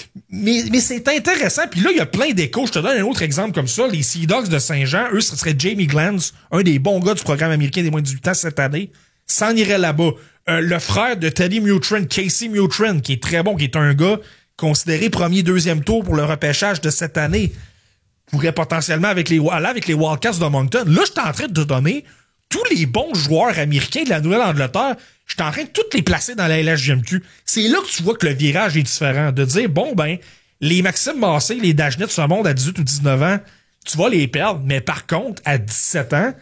Mais c'est intéressant. Puis là, il y a plein d'échos. Je te donne un autre exemple comme ça. Les Sea Dogs de Saint-Jean, eux, ce serait Jamie Glantz, un des bons gars du programme américain des moins de 18 ans cette année, s'en irait là-bas. Le frère de Teddy Mutrin, Casey Mutrin, qui est très bon, qui est un gars considéré premier, deuxième tour pour le repêchage de cette année, pourrait potentiellement aller avec les Wildcats de Moncton. Là, je suis en train de te donner tous les bons joueurs américains de la Nouvelle-Angleterre. Je suis en train de tous les placer dans la LHGMQ. C'est là que tu vois que le virage est différent. De dire, bon, ben, les Maxime Massé, les Dagenet de ce monde à 18 ou 19 ans, tu vas les perdre. Mais par contre, à 17 ans,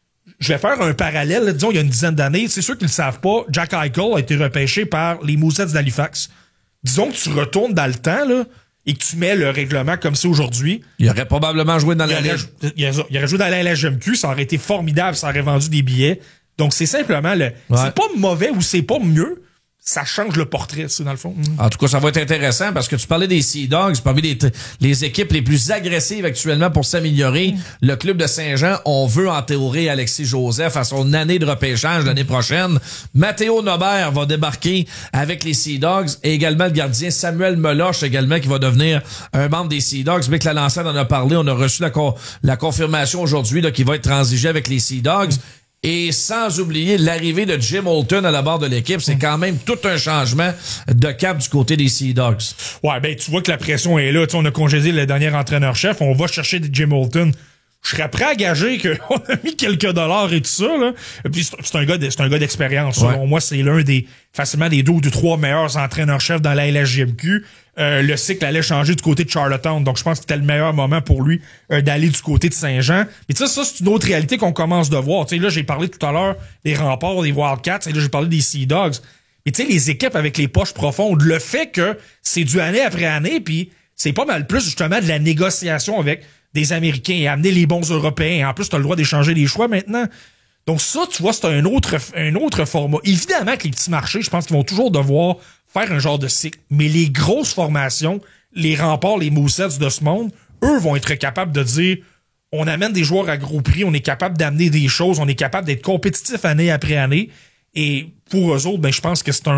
je vais faire un parallèle. Là, disons, il y a une dizaine d'années, c'est sûr qu'ils le savent pas, Jack Eichel a été repêché par les Moussets d'Halifax. Disons que tu retournes dans le temps, là, et que tu mets le règlement comme c'est aujourd'hui. Il aurait probablement joué dans la Ligue. Il aurait joué dans la LHGMQ, ça aurait été formidable, ça aurait vendu des billets. Donc, c'est simplement c'est pas mauvais ou c'est pas mieux. Ça change le portrait, c'est dans le fond. En tout cas, ça va être intéressant parce que tu parlais des Sea Dogs, parmi les équipes les plus agressives actuellement pour s'améliorer. Le club de Saint-Jean, on veut entourer Alexis Joseph à son année de repêchage l'année prochaine. Mathéo Nobert va débarquer avec les Sea Dogs et également le gardien Samuel Meloche également qui va devenir un membre des Sea Dogs. Mick Lalancette en a parlé, on a reçu la confirmation aujourd'hui qu'il va être transigé avec les Sea Dogs. Et sans oublier l'arrivée de Jim Holton à la barre de l'équipe, c'est quand même tout un changement de cap du côté des Sea Dogs. Ouais, ben tu vois que la pression est là. T'sais, on a congédié le dernier entraîneur-chef, on va chercher Jim Holton. Je serais prêt à gager qu'on a mis quelques dollars et tout ça, là. Et puis c'est un gars d'expérience. Ouais. Selon moi, c'est facilement des 2 ou 3 meilleurs entraîneurs-chefs dans la LHGMQ. Le cycle allait changer du côté de Charlottetown. Donc, je pense que c'était le meilleur moment pour lui d'aller du côté de Saint-Jean. Mais tu sais, ça, c'est une autre réalité qu'on commence de voir. Tu sais, là, j'ai parlé tout à l'heure des Remparts, des Wildcats. Et là, j'ai parlé des Sea Dogs. Mais tu sais, les équipes avec les poches profondes, le fait que c'est du année après année, puis c'est pas mal plus, justement, de la négociation avec des Américains et amener les bons Européens. Et en plus, tu as le droit d'échanger les choix maintenant. Donc ça, tu vois, c'est un autre format. Évidemment que les petits marchés, je pense qu'ils vont toujours devoir faire un genre de cycle. Mais les grosses formations, les Remparts, les Moussets de ce monde, eux vont être capables de dire, on amène des joueurs à gros prix, on est capable d'amener des choses, on est capable d'être compétitif année après année. Et pour eux autres, ben je pense que c'est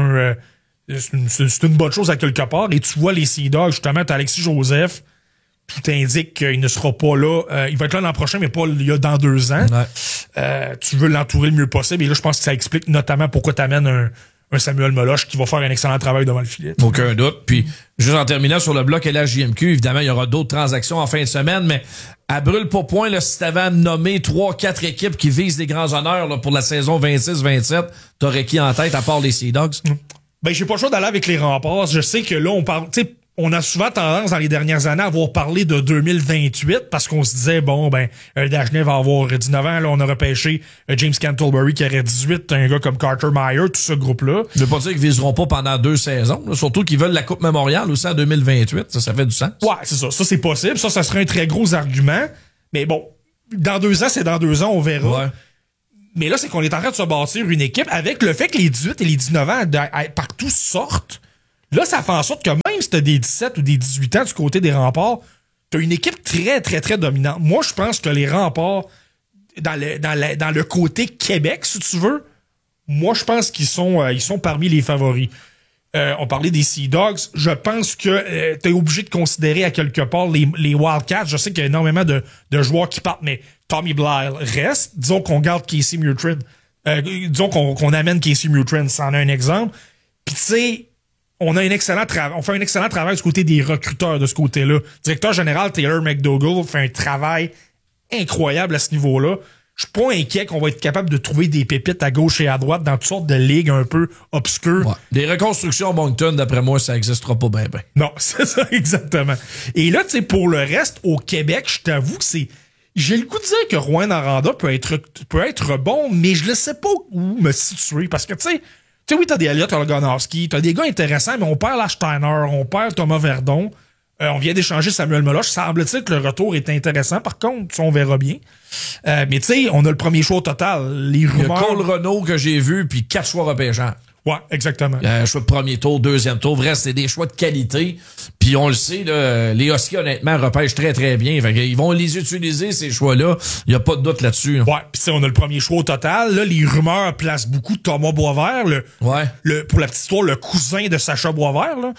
une bonne chose à quelque part. Et tu vois les Sea Dogs, justement, t'as Alexis Joseph, tout indique qu'il ne sera pas là. Il va être là l'an prochain, mais pas dans 2 ans. Ouais. Tu veux l'entourer le mieux possible. Et là, je pense que ça explique notamment pourquoi tu amènes un Samuel Meloche qui va faire un excellent travail devant le filet. Aucun doute. Puis, juste en terminant sur le bloc LHJMQ, évidemment, il y aura d'autres transactions en fin de semaine, mais à brûle pour point, là, si t'avais à nommer 3-4 équipes qui visent les grands honneurs là, pour la saison 26-27, t'aurais qui en tête à part les Sea Dogs? Ben, j'ai pas le choix d'aller avec les remparts. Je sais que là, on parle, tu sais, on a souvent tendance dans les dernières années à avoir parlé de 2028 parce qu'on se disait, bon, ben, Dagenet va avoir 19 ans. Là, on a repêché James Cantlebury qui aurait 18, un gars comme Carter Meyer, tout ce groupe-là. Je veux pas dire qu'ils viseront pas pendant 2 saisons, là, surtout qu'ils veulent la Coupe Memorial aussi en 2028. Ça fait du sens. Ouais, c'est ça. Ça, c'est possible. Ça serait un très gros argument. Mais bon, dans 2 ans, c'est dans 2 ans, on verra. Ouais. Mais là, c'est qu'on est en train de se bâtir une équipe avec le fait que les 18 et les 19 ans partout sortent. Là, ça fait en sorte que même si t'as des 17 ou des 18 ans du côté des remparts, t'as une équipe très, très, très dominante. Moi, je pense que les remparts, dans le côté Québec, si tu veux, moi, je pense qu'ils sont parmi les favoris. On parlait des Sea Dogs. Je pense que t'es obligé de considérer à quelque part les Wildcats. Je sais qu'il y a énormément de joueurs qui partent, mais Tommy Blyle reste. Disons qu'on garde Casey Mutrin. Disons qu'on amène Casey Mutrin, c'en est un exemple. Puis tu sais, on fait un excellent travail du côté des recruteurs de ce côté-là. Directeur général Taylor McDougall fait un travail incroyable à ce niveau-là. Je suis pas inquiet qu'on va être capable de trouver des pépites à gauche et à droite dans toutes sortes de ligues un peu obscures. Ouais. Des reconstructions à Moncton, d'après moi, ça existera pas bien. Non, c'est ça, exactement. Et là, tu sais, pour le reste, au Québec, je t'avoue que j'ai le goût de dire que Rouen Aranda peut être bon, mais je ne sais pas où me situer. Parce que, tu sais, oui, t'as des Elliott Olgonowski, t'as des gars intéressants, mais on perd Lars Steiner, on perd Thomas Verdon. On vient d'échanger Samuel Meloche. Semble-t-il que le retour est intéressant. Par contre, ça, on verra bien. Mais tu sais, on a le premier choix au total. Les rumeurs... Il y a Cole Renault que j'ai vu, puis 4 choix repêchants. Ouais, exactement. Choix de premier tour, deuxième tour. Vrai, c'est des choix de qualité. Puis on le sait, là, les Huskies, honnêtement, repêchent très, très bien. Fait qu'ils vont les utiliser, ces choix-là. Il n'y a pas de doute là-dessus. Là. Ouais, puis tu sais, on a le premier choix au total. Là, les rumeurs placent beaucoup Thomas Boisvert, pour la petite histoire, le cousin de Sacha Boisvert, là.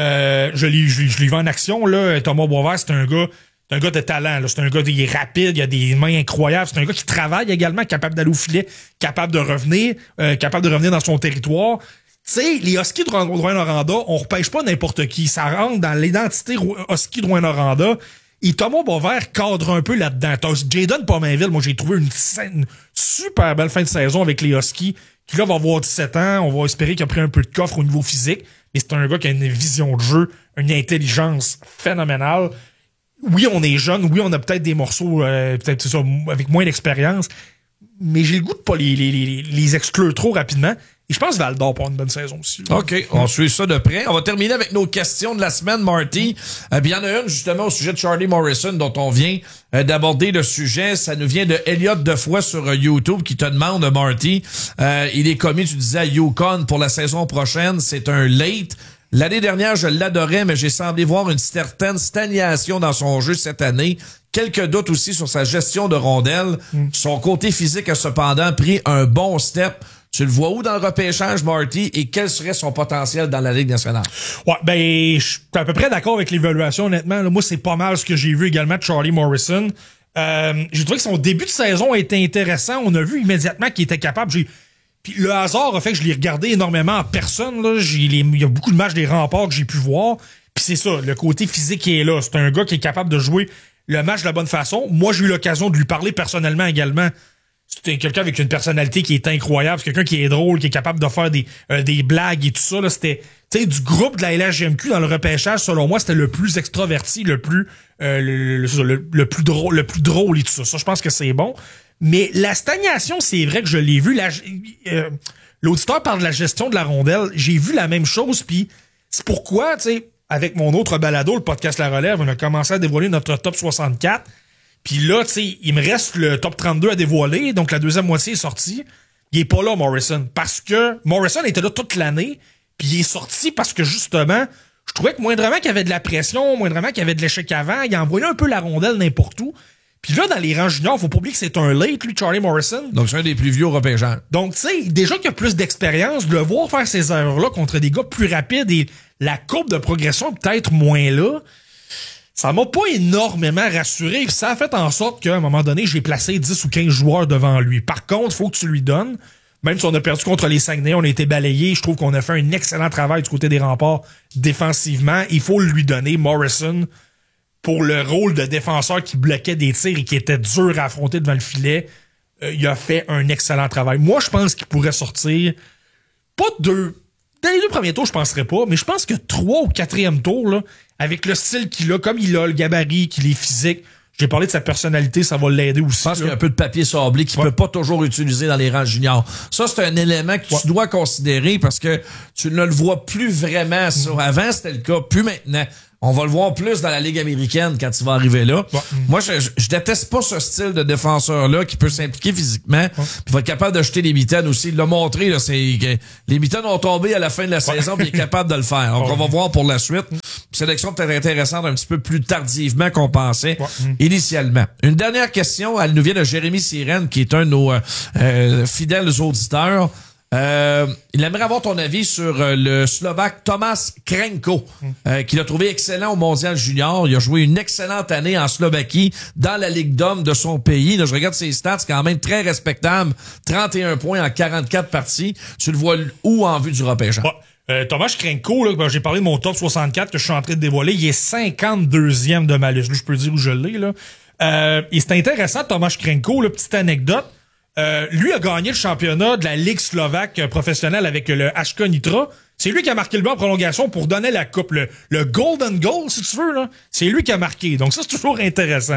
Je l'ai vu en action, là. Thomas Boisvert, c'est un gars de talent, là. C'est un gars qui est rapide, il a des mains incroyables. C'est un gars qui travaille également, capable d'aller au filet, capable de revenir dans son territoire. Tu sais, les Huskies de Rouyn-Noranda, on repêche pas n'importe qui. Ça rentre dans l'identité Husky de Rouyn-Noranda. Et Thomas Boisvert cadre un peu là-dedans. T'as Jayden Pominville, moi, j'ai trouvé une super belle fin de saison avec les Huskies, qui là va avoir 17 ans. On va espérer qu'il a pris un peu de coffre au niveau physique. Mais c'est un gars qui a une vision de jeu, une intelligence phénoménale. Oui, on est jeune. Oui, on a peut-être des morceaux, peut-être c'est ça, avec moins d'expérience. Mais j'ai le goût de pas les exclure trop rapidement. Et je pense que Val-d'Or pour une bonne saison aussi. Là. OK, on suit ça de près. On va terminer avec nos questions de la semaine, Marty. Il y en a une, justement, au sujet de Charlie Morrison, dont on vient d'aborder le sujet. Ça nous vient de Elliot Defoy sur YouTube qui te demande, Marty, il est commis, tu disais, à Yukon pour la saison prochaine. C'est un late. L'année dernière, je l'adorais, mais j'ai semblé voir une certaine stagnation dans son jeu cette année. Quelques doutes aussi sur sa gestion de rondelles. Son côté physique a cependant pris un bon step. Tu le vois où dans le repêchage, Marty, et quel serait son potentiel dans la Ligue nationale? Ouais, ben, je suis à peu près d'accord avec l'évaluation, honnêtement. Là, moi, c'est pas mal ce que j'ai vu également de Charlie Morrison. J'ai trouvé que son début de saison était intéressant. On a vu immédiatement qu'il était capable. Puis le hasard a fait que je l'ai regardé énormément en personne. Là. Il y a beaucoup de matchs des Remparts que j'ai pu voir. Puis c'est ça, le côté physique qui est là. C'est un gars qui est capable de jouer le match de la bonne façon. Moi, j'ai eu l'occasion de lui parler personnellement également. C'est quelqu'un avec une personnalité qui est incroyable. C'est quelqu'un qui est drôle, qui est capable de faire des blagues et tout ça. Là, c'était, tu sais, du groupe de la LHGMQ dans le repêchage, selon moi, c'était le plus extraverti, le plus drôle et tout ça. Ça, je pense que c'est bon. Mais la stagnation, c'est vrai que je l'ai vu. L'auditeur parle de la gestion de la rondelle. J'ai vu la même chose. Puis c'est pourquoi, tu sais, avec mon autre balado, le podcast La Relève, on a commencé à dévoiler notre top 64. Puis là, tu sais, il me reste le top 32 à dévoiler, donc la deuxième moitié est sortie. Il est pas là, Morrison, parce que Morrison était là toute l'année, puis il est sorti parce que, justement, je trouvais que moindrement qu'il y avait de la pression, moindrement qu'il y avait de l'échec avant, il envoyait un peu la rondelle n'importe où. Puis là, dans les rangs juniors, faut pas oublier que c'est un late, lui, Charlie Morrison. Donc, c'est un des plus vieux repêcheurs. Donc, tu sais, déjà qu'il a plus d'expérience, de le voir faire ces erreurs-là contre des gars plus rapides et la courbe de progression est peut-être moins là, ça m'a pas énormément rassuré. Puis ça a fait en sorte qu'à un moment donné, j'ai placé 10 ou 15 joueurs devant lui. Par contre, faut que tu lui donnes. Même si on a perdu contre les Saguenay, on a été balayés. Je trouve qu'on a fait un excellent travail du côté des Remparts défensivement. Il faut lui donner, Morrison, pour le rôle de défenseur qui bloquait des tirs et qui était dur à affronter devant le filet. Il a fait un excellent travail. Moi, je pense qu'il pourrait sortir pas Dans les 2 premiers tours, je penserais pas, mais je pense que 3 ou 4e tour, là, avec le style qu'il a, comme il a, le gabarit, qu'il est physique, j'ai parlé de sa personnalité, ça va l'aider aussi. Je pense qu'il y a un peu de papier sablé qu'il peut pas toujours utiliser dans les rangs juniors. Ça, c'est un élément que tu dois considérer parce que tu ne le vois plus vraiment. Avant, c'était le cas, plus maintenant. On va le voir plus dans la Ligue américaine quand il va arriver là. Moi, je déteste pas ce style de défenseur-là qui peut s'impliquer physiquement puis va être capable de jeter les mitaines aussi. Il l'a montré, là, les mitaines ont tombé à la fin de la saison puis il est capable de le faire. Donc, on va voir pour la suite. Sélection peut-être intéressante un petit peu plus tardivement qu'on pensait initialement. Une dernière question, elle nous vient de Jérémy Sirène, qui est un de nos fidèles auditeurs. Il aimerait avoir ton avis sur le Slovaque Tomáš Krenko, qu'il a trouvé excellent au Mondial Junior. Il a joué une excellente année en Slovaquie dans la Ligue d'hommes de son pays. Là, je regarde ses stats, c'est quand même très respectable. 31 points en 44 parties. Tu le vois où en vue du repêchage? Tomáš Krenko, là, j'ai parlé de mon top 64 que je suis en train de dévoiler. Il est 52e de ma liste. Là, je peux dire où je l'ai. Là. Et c'est intéressant, Tomáš Krenko, là, petite anecdote. Lui a gagné le championnat de la Ligue slovaque professionnelle avec le HK Nitra. C'est lui qui a marqué le but en prolongation pour donner la coupe. Le Golden Goal, si tu veux, là. C'est lui qui a marqué. Donc ça, c'est toujours intéressant.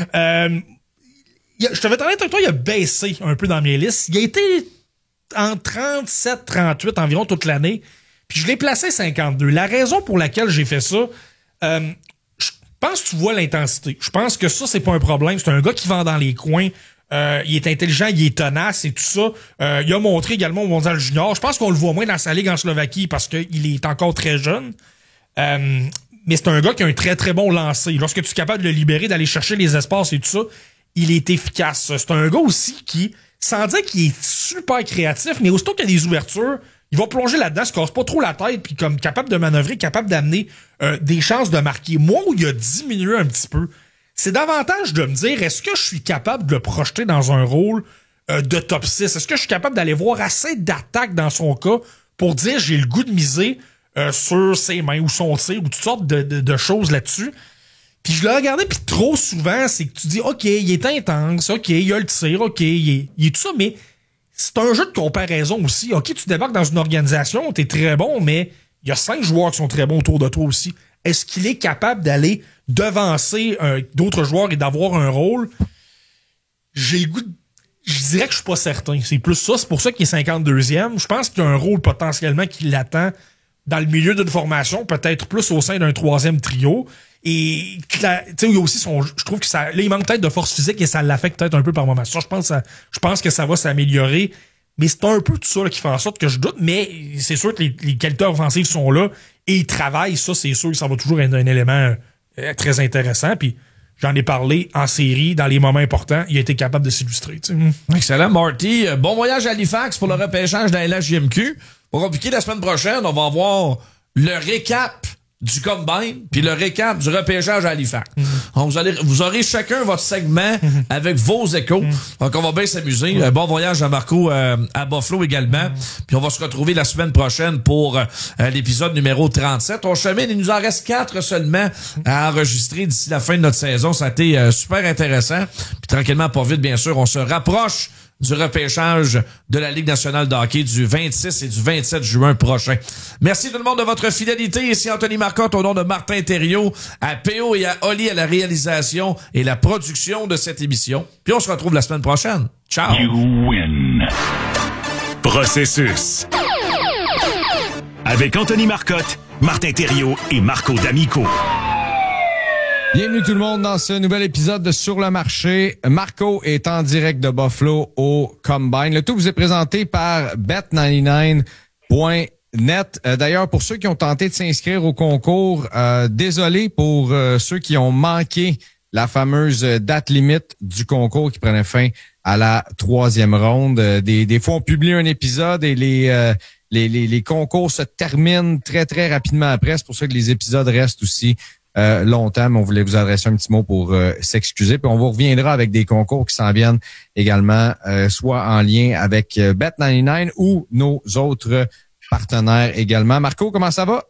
Je t'avais parlé avec toi, il a baissé un peu dans mes listes. Il a été en 37-38 environ toute l'année. Puis je l'ai placé 52. La raison pour laquelle j'ai fait ça, je pense que tu vois l'intensité. Je pense que ça, c'est pas un problème. C'est un gars qui vend dans les coins. Il est intelligent, il est tenace et tout ça. Il a montré également au Mondial Junior. Je pense qu'on le voit moins dans sa ligue en Slovaquie parce qu'il est encore très jeune. Mais c'est un gars qui a un très très bon lancer. Lorsque tu es capable de le libérer, d'aller chercher les espaces et tout ça, il est efficace. C'est un gars aussi qui, sans dire qu'il est super créatif, mais aussitôt qu'il y a des ouvertures, il va plonger là-dedans, se casse pas trop la tête, puis comme capable de manœuvrer, capable d'amener des chances de marquer. Moi, où il a diminué un petit peu, c'est davantage de me dire, est-ce que je suis capable de le projeter dans un rôle de top 6? Est-ce que je suis capable d'aller voir assez d'attaques dans son cas pour dire j'ai le goût de miser sur ses mains ou son tir ou toutes sortes de choses là-dessus? Puis je l'ai regardé, puis trop souvent, c'est que tu dis, OK, il est intense, OK, il a le tir, OK, il est tout ça, mais c'est un jeu de comparaison aussi. OK, tu débarques dans une organisation, t'es très bon, mais il y a 5 joueurs qui sont très bons autour de toi aussi. Est-ce qu'il est capable d'aller devancer d'autres joueurs et d'avoir un rôle? J'ai le goût de... Je dirais que je suis pas certain. C'est plus ça. C'est pour ça qu'il est 52e. Je pense qu'il y a un rôle potentiellement qui l'attend dans le milieu d'une formation, peut-être plus au sein d'un 3e trio. Et tu sais, il y a aussi je trouve que ça, là, il manque peut-être de force physique et ça l'affecte peut-être un peu par moment. Ça, je pense que ça va s'améliorer. Mais c'est un peu tout ça là, qui fait en sorte que je doute. Mais c'est sûr que les qualités offensives sont là et il travaille. Ça, c'est sûr que ça va toujours être un élément très intéressant. Puis j'en ai parlé en série, dans les moments importants. Il a été capable de s'illustrer. Excellent, Marty. Bon voyage à Halifax pour le repêchage de la LHJMQ. Pour compliquer, la semaine prochaine, on va avoir le récap du Combine puis le récap du repêchage à Halifax. Donc, vous aurez chacun votre segment avec vos échos. Donc, on va bien s'amuser. Bon voyage à Marco à Buffalo également. Puis on va se retrouver la semaine prochaine pour l'épisode numéro 37. On chemine, il nous en reste 4 seulement à enregistrer d'ici la fin de notre saison. Ça a été super intéressant. Puis tranquillement, pas vite, bien sûr, on se rapproche du repêchage de la Ligue nationale de hockey du 26 et du 27 juin prochain. Merci tout le monde de votre fidélité. Ici Anthony Marcotte au nom de Martin Thériault, à PO et à Oli à la réalisation et la production de cette émission. Puis on se retrouve la semaine prochaine. Ciao! You win. Processus. Avec Anthony Marcotte, Martin Thériault et Marco D'Amico. Bienvenue tout le monde dans ce nouvel épisode de Sur le marché. Marco est en direct de Buffalo au Combine. Le tout vous est présenté par Bet99.net. D'ailleurs, pour ceux qui ont tenté de s'inscrire au concours, désolé pour ceux qui ont manqué la fameuse date limite du concours qui prenait fin à la 3e ronde. Des fois, on publie un épisode et les concours se terminent très, très rapidement après. C'est pour ça que les épisodes restent aussi longtemps, mais on voulait vous adresser un petit mot pour s'excuser. Puis on vous reviendra avec des concours qui s'en viennent également, soit en lien avec Bet99 ou nos autres partenaires également. Marco, comment ça va?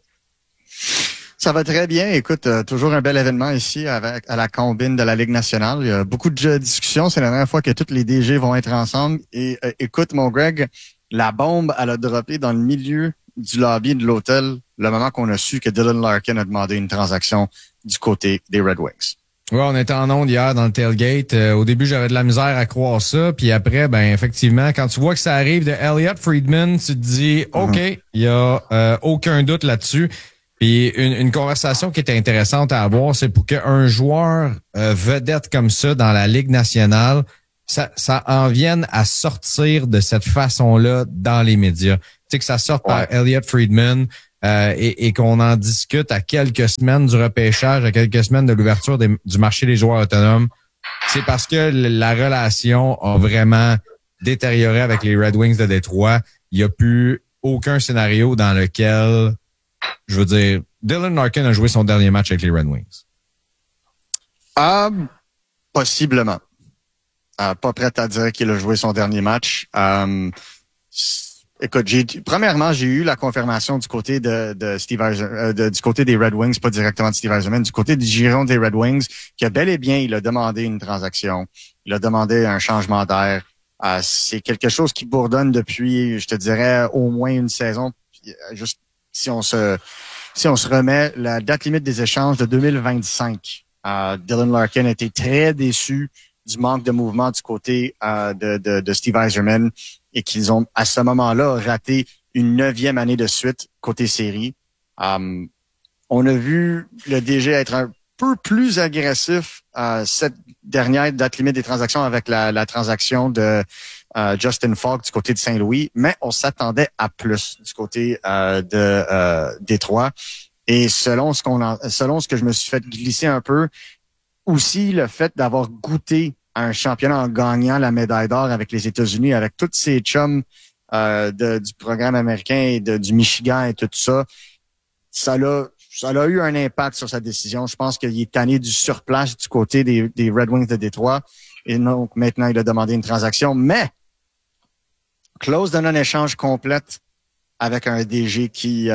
Ça va très bien. Écoute, toujours un bel événement ici à la combine de la Ligue nationale. Il y a beaucoup de discussions. C'est la dernière fois que tous les DG vont être ensemble. Et écoute, mon Greg, la bombe, elle a droppé dans le milieu du lobby de l'hôtel le moment qu'on a su que Dylan Larkin a demandé une transaction du côté des Red Wings. Ouais, on était en onde hier dans le tailgate. Au début, j'avais de la misère à croire ça. Puis après, ben effectivement, quand tu vois que ça arrive de Elliott Friedman, tu te dis, OK, il y a aucun doute là-dessus. Puis une conversation qui était intéressante à avoir, c'est pour qu'un joueur vedette comme ça dans la Ligue nationale, ça en vienne à sortir de cette façon-là dans les médias. Tu sais, que ça sorte par Elliott Friedman et qu'on en discute à quelques semaines du repêchage, à quelques semaines de l'ouverture du marché des joueurs autonomes. C'est parce que la relation a vraiment détérioré avec les Red Wings de Détroit. Il n'y a plus aucun scénario dans lequel, je veux dire, Dylan Larkin a joué son dernier match avec les Red Wings. Possiblement. Pas prêt à dire qu'il a joué son dernier match. Écoute, premièrement, j'ai eu la confirmation du côté de Steve du côté des Red Wings, pas directement de Steve Yzerman, du côté du giron des Red Wings, que bel et bien, il a demandé une transaction. Il a demandé un changement d'air. C'est quelque chose qui bourdonne depuis, je te dirais, au moins une saison. Juste si on se remet la date limite des échanges de 2025. Dylan Larkin a été très déçu du manque de mouvement du côté de Steve Yzerman et qu'ils ont, à ce moment-là, raté une 9e année de suite côté série. On a vu le DG être un peu plus agressif cette dernière date limite des transactions avec la transaction de Justin Falk du côté de Saint-Louis, mais on s'attendait à plus du côté de Détroit. Et selon ce que je me suis fait glisser un peu, aussi le fait d'avoir goûté à un championnat en gagnant la médaille d'or avec les États-Unis, avec tous ces chums du programme américain et du Michigan et tout ça, ça a eu un impact sur sa décision. Je pense qu'il est tanné du surplace du côté des Red Wings de Détroit. Et donc, maintenant, il a demandé une transaction. Mais, clause de non-échange complète avec un DG qui,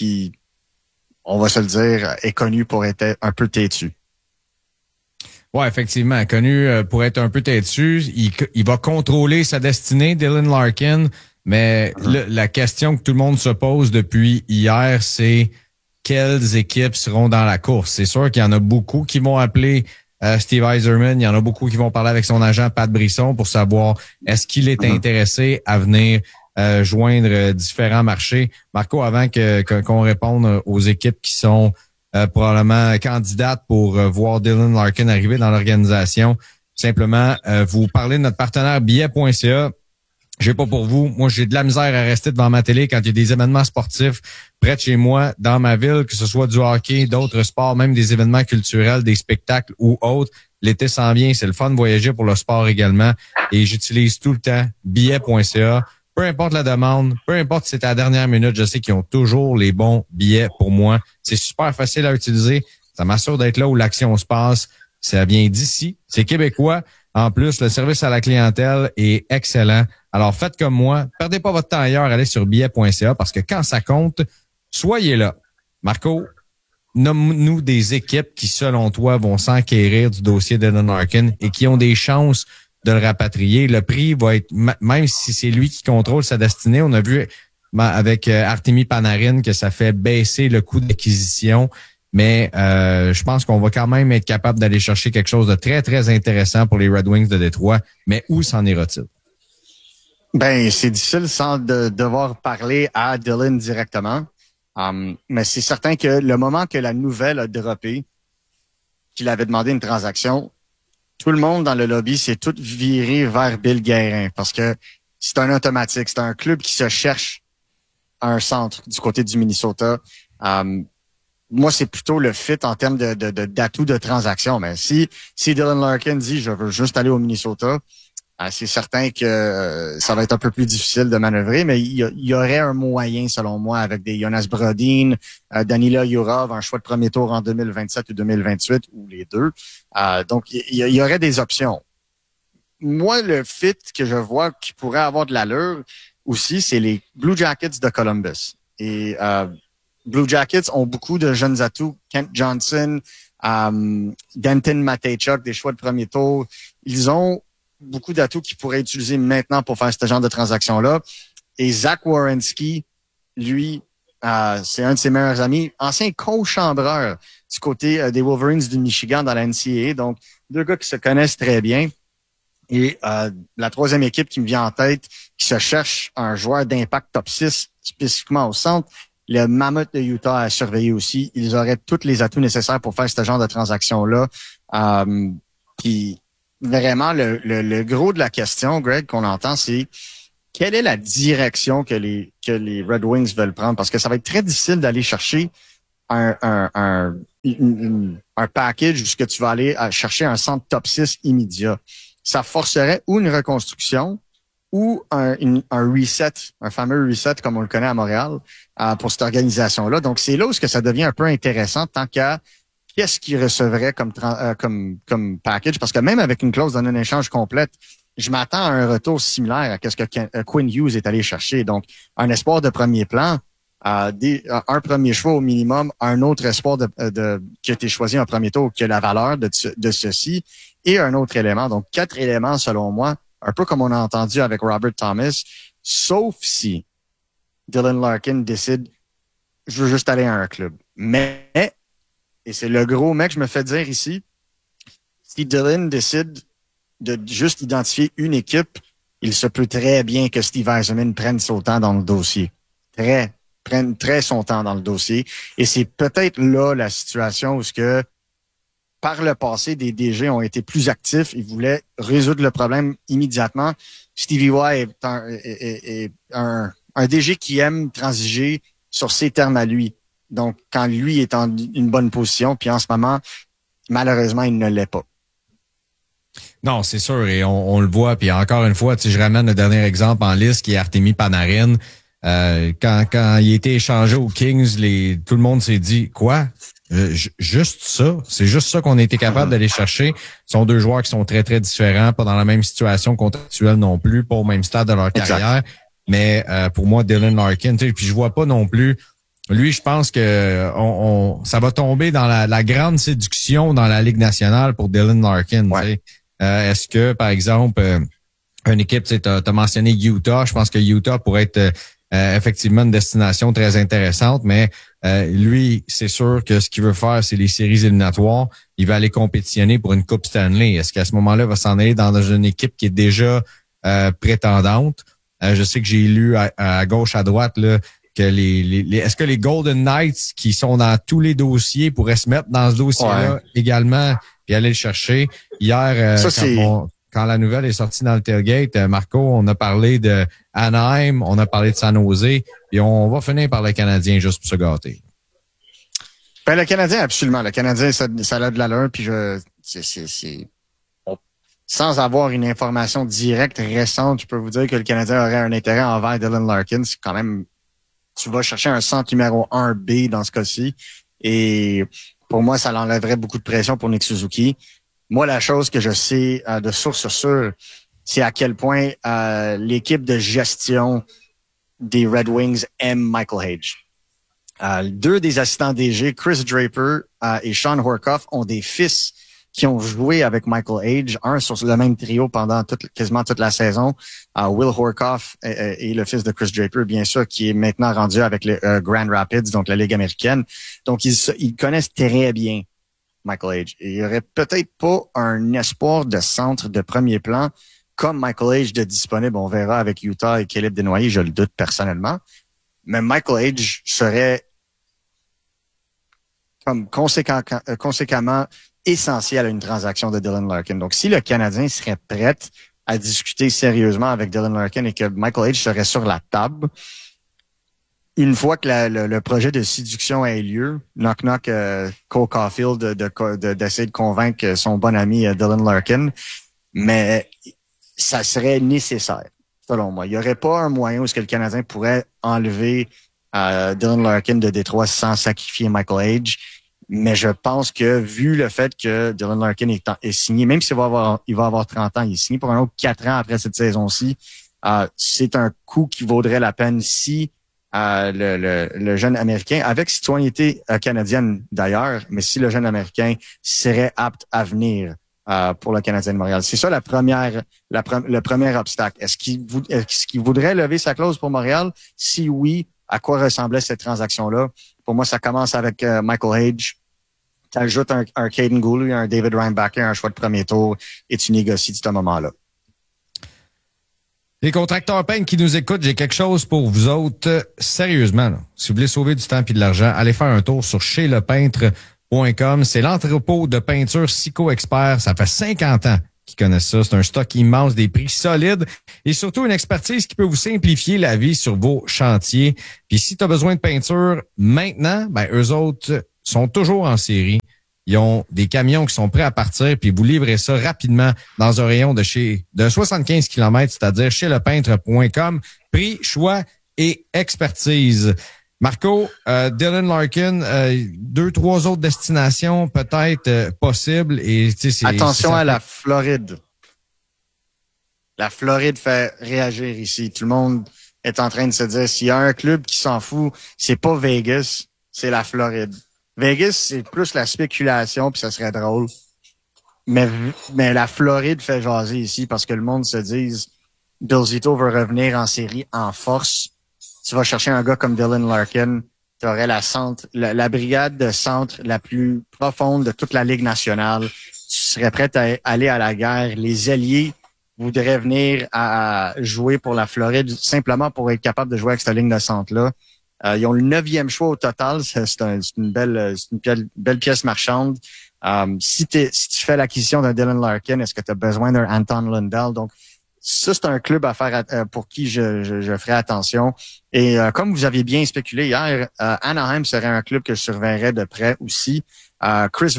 on va se le dire, est connu pour être un peu têtu. Ouais, effectivement, connu pour être un peu têtu. Il va contrôler sa destinée, Dylan Larkin. Mais la question que tout le monde se pose depuis hier, c'est quelles équipes seront dans la course? C'est sûr qu'il y en a beaucoup qui vont appeler Steve Yzerman. Il y en a beaucoup qui vont parler avec son agent Pat Brisson pour savoir est-ce qu'il est intéressé à venir joindre différents marchés. Marco, avant qu'on réponde aux équipes qui sont probablement candidates pour voir Dylan Larkin arriver dans l'organisation, simplement vous parlez de notre partenaire billet.ca. J'ai pas pour vous. Moi, j'ai de la misère à rester devant ma télé quand il y a des événements sportifs près de chez moi, dans ma ville, que ce soit du hockey, d'autres sports, même des événements culturels, des spectacles ou autres. L'été s'en vient, c'est le fun de voyager pour le sport également. Et j'utilise tout le temps billet.ca. Peu importe la demande, peu importe si c'est à la dernière minute, je sais qu'ils ont toujours les bons billets pour moi. C'est super facile à utiliser. Ça m'assure d'être là où l'action se passe. Ça vient d'ici. C'est québécois. En plus, le service à la clientèle est excellent. Alors, faites comme moi. Perdez pas votre temps ailleurs. Allez sur billet.ca parce que quand ça compte, soyez là. Marco, nomme-nous des équipes qui, selon toi, vont s'enquérir du dossier d'Dylan Larkin et qui ont des chances de le rapatrier. Le prix va être, même si c'est lui qui contrôle sa destinée, on a vu avec Artemi Panarin que ça fait baisser le coût d'acquisition. Mais je pense qu'on va quand même être capable d'aller chercher quelque chose de très, très intéressant pour les Red Wings de Détroit. Mais où s'en ira-t-il? Ben, c'est difficile sans devoir parler à Dylan directement. Mais c'est certain que le moment que la nouvelle a droppé, qu'il avait demandé une transaction, tout le monde dans le lobby s'est tout viré vers Bill Guérin parce que c'est un automatique. C'est un club qui se cherche un centre du côté du Minnesota. Moi, c'est plutôt le fit en termes d'atout de transaction. Mais si Dylan Larkin dit « je veux juste aller au Minnesota », c'est certain que ça va être un peu plus difficile de manœuvrer, mais il y aurait un moyen, selon moi, avec des Jonas Brodin, Danila Yurov, un choix de premier tour en 2027 ou 2028, ou les deux. Donc, il y aurait des options. Moi, le fit que je vois qui pourrait avoir de l'allure aussi, c'est les Blue Jackets de Columbus. Et Blue Jackets ont beaucoup de jeunes atouts. Kent Johnson, Denton Mateychuk, des choix de premier tour. Ils ont beaucoup d'atouts qu'ils pourraient utiliser maintenant pour faire ce genre de transaction-là. Et Zach Werenski, lui, c'est un de ses meilleurs amis, ancien co-chambreur du côté des Wolverines du Michigan dans la NCAA. Donc, deux gars qui se connaissent très bien. Et la troisième équipe qui me vient en tête, qui se cherche un joueur d'impact top 6, spécifiquement au centre, le Mammoth de Utah à surveiller aussi. Ils auraient tous les atouts nécessaires pour faire ce genre de transaction-là. Puis vraiment, le gros de la question, Greg, qu'on entend, c'est quelle est la direction que les Red Wings veulent prendre? Parce que ça va être très difficile d'aller chercher un package où ce que tu vas aller chercher un centre top 6 immédiat. Ça forcerait ou une reconstruction ou un reset, un fameux reset comme on le connaît à Montréal pour cette organisation-là. Donc, c'est là où ça devient un peu intéressant tant qu'à qu'est-ce qu'ils recevraient comme package. Parce que même avec une clause de non-échange complète, je m'attends à un retour similaire à ce que Quinn Hughes est allé chercher. Donc, un espoir de premier plan, un premier choix au minimum, un autre espoir qui a été choisi en premier tour, qui a la valeur de ceci, et un autre élément. Donc, 4 éléments, selon moi, un peu comme on a entendu avec Robert Thomas, sauf si Dylan Larkin décide, je veux juste aller à un club. Mais, et c'est le gros mec que je me fais dire ici, si Dylan décide de juste identifier une équipe, il se peut très bien que Steve Yzerman prenne son temps dans le dossier. Prenne très son temps dans le dossier. Et c'est peut-être là la situation où par le passé, des DG ont été plus actifs. Ils voulaient résoudre le problème immédiatement. Stevie Y est un DG qui aime transiger sur ses termes à lui. Donc, quand lui est en une bonne position, puis en ce moment, malheureusement, il ne l'est pas. Non, c'est sûr, et on le voit. Puis encore une fois, je ramène le dernier exemple en liste qui est Artemi Panarin. Quand il a été échangé aux Kings, tout le monde s'est dit quoi? Juste ça. C'est juste ça qu'on a été capable d'aller chercher. Ce sont deux joueurs qui sont très, très différents, pas dans la même situation contractuelle non plus, pas au même stade de leur carrière. Mais pour moi, Dylan Larkin, puis je vois pas non plus. Lui, je pense que ça va tomber dans la grande séduction dans la Ligue nationale pour Dylan Larkin. Ouais. Est-ce que, par exemple, une équipe, t'as mentionné Utah, je pense que Utah pourrait être effectivement une destination très intéressante, mais lui, c'est sûr que ce qu'il veut faire, c'est les séries éliminatoires. Il va aller compétitionner pour une Coupe Stanley. Est-ce qu'à ce moment-là, il va s'en aller dans une équipe qui est déjà prétendante? Je sais que j'ai lu à gauche, à droite, là, que est-ce que les Golden Knights qui sont dans tous les dossiers pourraient se mettre dans ce dossier-là également et aller le chercher? Hier, quand la nouvelle est sortie dans le tailgate, Marco, on a parlé de Anaheim, on a parlé de San Jose, et on va finir par le Canadien juste pour se gâter. Ben, le Canadien, absolument. Le Canadien, ça a de l'allure, puis sans avoir une information directe, récente, je peux vous dire que le Canadien aurait un intérêt envers Dylan Larkin. C'est quand même, tu vas chercher un centre numéro 1B dans ce cas-ci, et pour moi, ça l'enlèverait beaucoup de pression pour Nick Suzuki. Moi, la chose que je sais de source sûre, c'est à quel point l'équipe de gestion des Red Wings aime Michael Hage. Deux des assistants DG, Chris Draper et Sean Horcoff, ont des fils qui ont joué avec Michael Hage, un sur le même trio pendant quasiment toute la saison. Will Horcoff est le fils de Chris Draper, bien sûr, qui est maintenant rendu avec le Grand Rapids, donc la Ligue américaine. Donc, ils connaissent très bien Michael Hage. Et il y aurait peut-être pas un espoir de centre de premier plan comme Michael Hage de disponible. On verra avec Utah et Caleb Desnoyers, je le doute personnellement. Mais Michael Hage serait comme conséquemment essentiel à une transaction de Dylan Larkin. Donc, si le Canadien serait prêt à discuter sérieusement avec Dylan Larkin et que Michael Hage serait sur la table, une fois que le projet de séduction ait lieu, knock-knock, Cole Caulfield d'essayer de convaincre son bon ami Dylan Larkin, mais ça serait nécessaire, selon moi. Il n'y aurait pas un moyen où est-ce que le Canadien pourrait enlever Dylan Larkin de Détroit sans sacrifier Michael Hage, mais je pense que, vu le fait que Dylan Larkin est signé, même s'il va avoir 30 ans, il est signé pour un autre 4 ans après cette saison-ci, c'est un coup qui vaudrait la peine si le jeune Américain, avec citoyenneté canadienne d'ailleurs, mais si le jeune Américain serait apte à venir pour le Canadien de Montréal. C'est ça le premier obstacle. Est-ce qu'il voudrait lever sa clause pour Montréal? Si oui, à quoi ressemblait cette transaction-là. Pour moi, ça commence avec Michael Hage. Tu ajoutes un Caden Gooley, un David Reinbacher, un choix de premier tour et tu négocies de ce moment-là. Les contracteurs peintres qui nous écoutent, j'ai quelque chose pour vous autres. Sérieusement, là, si vous voulez sauver du temps et de l'argent, allez faire un tour sur chez-lepeintre.com. C'est l'entrepôt de peinture Sico Expert. Ça fait 50 ans qu'ils connaissent ça. C'est un stock immense, des prix solides et surtout une expertise qui peut vous simplifier la vie sur vos chantiers. Puis si tu as besoin de peinture maintenant, ben eux autres sont toujours en série. Ils ont des camions qui sont prêts à partir, puis vous livrez ça rapidement dans un rayon de 75 km, c'est-à-dire chez lepeintre.com. Prix, choix et expertise. Marco, Dylan Larkin, 2-3 autres destinations peut-être possibles. Et attention à la Floride. La Floride fait réagir ici. Tout le monde est en train de se dire, s'il y a un club qui s'en fout, c'est pas Vegas, c'est la Floride. Vegas, c'est plus la spéculation, puis ça serait drôle. Mais la Floride fait jaser ici parce que le monde se dise Bill Zito veut revenir en série en force. Tu vas chercher un gars comme Dylan Larkin, tu aurais la brigade de centre la plus profonde de toute la Ligue nationale. Tu serais prêt à aller à la guerre. Les alliés voudraient venir à jouer pour la Floride simplement pour être capable de jouer avec cette ligne de centre-là. Ils ont le 9e choix au total. C'est une belle pièce marchande. Si tu fais l'acquisition d'un Dylan Larkin, est-ce que tu as besoin d'un Anton Lundell? Donc, ça, c'est un club à faire pour qui je ferai attention. Et comme vous aviez bien spéculé hier, Anaheim serait un club que je surveillerais de près aussi. Pat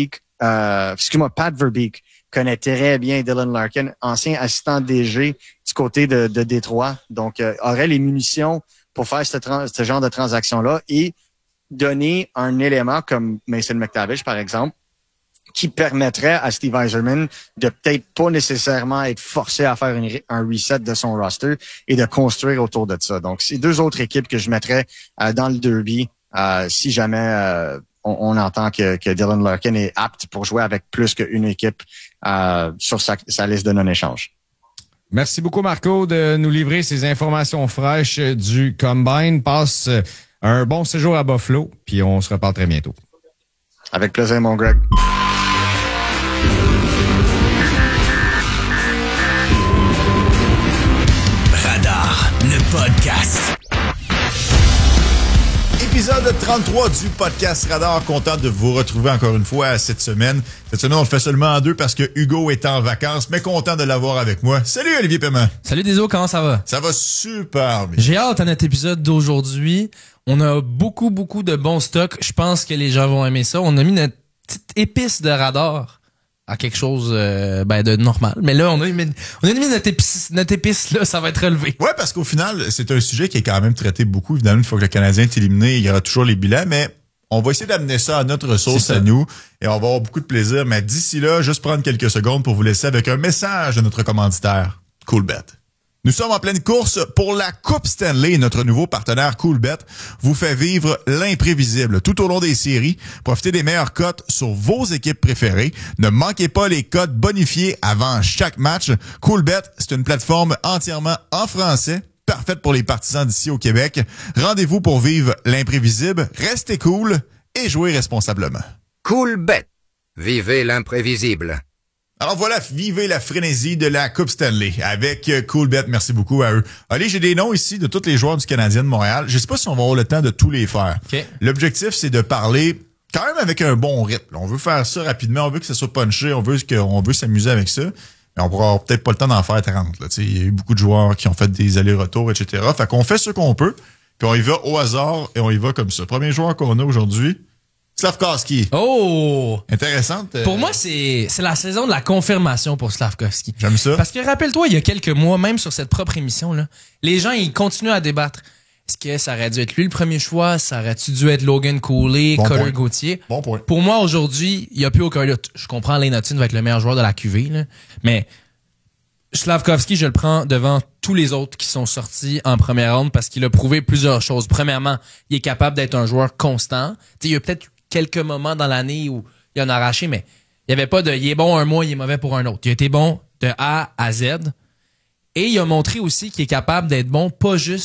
Verbeek connaît très bien Dylan Larkin, ancien assistant DG du côté de Détroit. Donc, aurait les munitions pour faire ce genre de transaction-là et donner un élément comme Mason McTavish, par exemple, qui permettrait à Steve Yzerman de peut-être pas nécessairement être forcé à faire un reset de son roster et de construire autour de ça. Donc, c'est 2 autres équipes que je mettrais dans le derby si jamais on entend que Dylan Larkin est apte pour jouer avec plus qu'une équipe sur sa liste de non-échange. Merci beaucoup, Marco, de nous livrer ces informations fraîches du Combine. Passe un bon séjour à Buffalo, puis on se reparle très bientôt. Avec plaisir, mon Greg. Radar, le podcast. Épisode 33 du podcast Radar. Content de vous retrouver encore une fois cette semaine. Cette semaine, on le fait seulement en 2 parce que Hugo est en vacances, mais content de l'avoir avec moi. Salut Olivier Paiement. Salut Deso, comment ça va? Ça va super bien. J'ai hâte à notre épisode d'aujourd'hui. On a beaucoup de bons stocks. Je pense que les gens vont aimer ça. On a mis notre petite épice de radar à quelque chose de normal. Mais là, on a mis notre épice là, ça va être relevé. Ouais, parce qu'au final, c'est un sujet qui est quand même traité beaucoup. Évidemment, une fois que le Canadien est éliminé, il y aura toujours les bilans, mais on va essayer d'amener ça à notre sauce à nous et on va avoir beaucoup de plaisir. Mais d'ici là, juste prendre quelques secondes pour vous laisser avec un message de notre commanditaire, Coolbet. Nous sommes en pleine course pour la Coupe Stanley et notre nouveau partenaire Coolbet vous fait vivre l'imprévisible tout au long des séries. Profitez des meilleures cotes sur vos équipes préférées. Ne manquez pas les cotes bonifiées avant chaque match. Coolbet, c'est une plateforme entièrement en français, parfaite pour les partisans d'ici au Québec. Rendez-vous pour vivre l'imprévisible, restez cool et jouez responsablement. Coolbet. Vivez l'imprévisible. Alors voilà, vivez la frénésie de la Coupe Stanley avec Coolbet. Merci beaucoup à eux. Allez, j'ai des noms ici de tous les joueurs du Canadien de Montréal. Je sais pas si on va avoir le temps de tous les faire. Okay. L'objectif, c'est de parler quand même avec un bon rythme. On veut faire ça rapidement, on veut que ça soit punché, on veut s'amuser avec ça. Mais on pourra peut-être pas le temps d'en faire 30. Là. Il y a eu beaucoup de joueurs qui ont fait des allers-retours, etc. Fait qu'on fait ce qu'on peut, puis on y va au hasard et on y va comme ça. Premier joueur qu'on a aujourd'hui, Slafkovský. Oh! Intéressante. Pour moi, c'est la saison de la confirmation pour Slafkovský. J'aime ça. Parce que rappelle-toi, il y a quelques mois, même sur cette propre émission, là, les gens, ils continuent à débattre. Est-ce que ça aurait dû être lui le premier choix? Ça aurait-tu dû être Logan Cooley, Cutter Gauthier? Bon point. Pour moi, aujourd'hui, il n'y a plus aucun doute. Je comprends Lane Hutton va être le meilleur joueur de la QV, là, mais Slafkovský, je le prends devant tous les autres qui sont sortis en première ronde parce qu'il a prouvé plusieurs choses. Premièrement, il est capable d'être un joueur constant. T'sais, il y a peut-être quelques moments dans l'année où il en a arraché, mais il n'y avait pas de il est bon un mois, il est mauvais pour un autre. Il a été bon de A à Z. Et il a montré aussi qu'il est capable d'être bon pas juste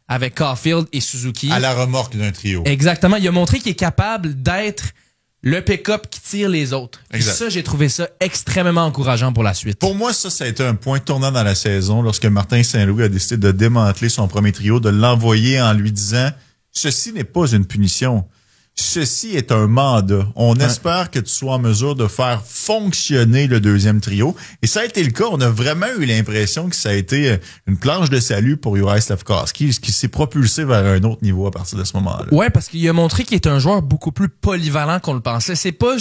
avec Caulfield et Suzuki. À la remorque d'un trio. Exactement. Il a montré qu'il est capable d'être le pick-up qui tire les autres. Et ça, j'ai trouvé ça extrêmement encourageant pour la suite. Pour moi, ça a été un point tournant dans la saison lorsque Martin Saint-Louis a décidé de démanteler son premier trio, de l'envoyer en lui disant « Ceci n'est pas une punition. Ceci est un mandat. On espère que tu sois en mesure de faire fonctionner le deuxième trio. » Et ça a été le cas. On a vraiment eu l'impression que ça a été une planche de salut pour Juraj Slafkovský, qui s'est propulsé vers un autre niveau à partir de ce moment-là. Ouais, parce qu'il a montré qu'il est un joueur beaucoup plus polyvalent qu'on le pensait. C'est pas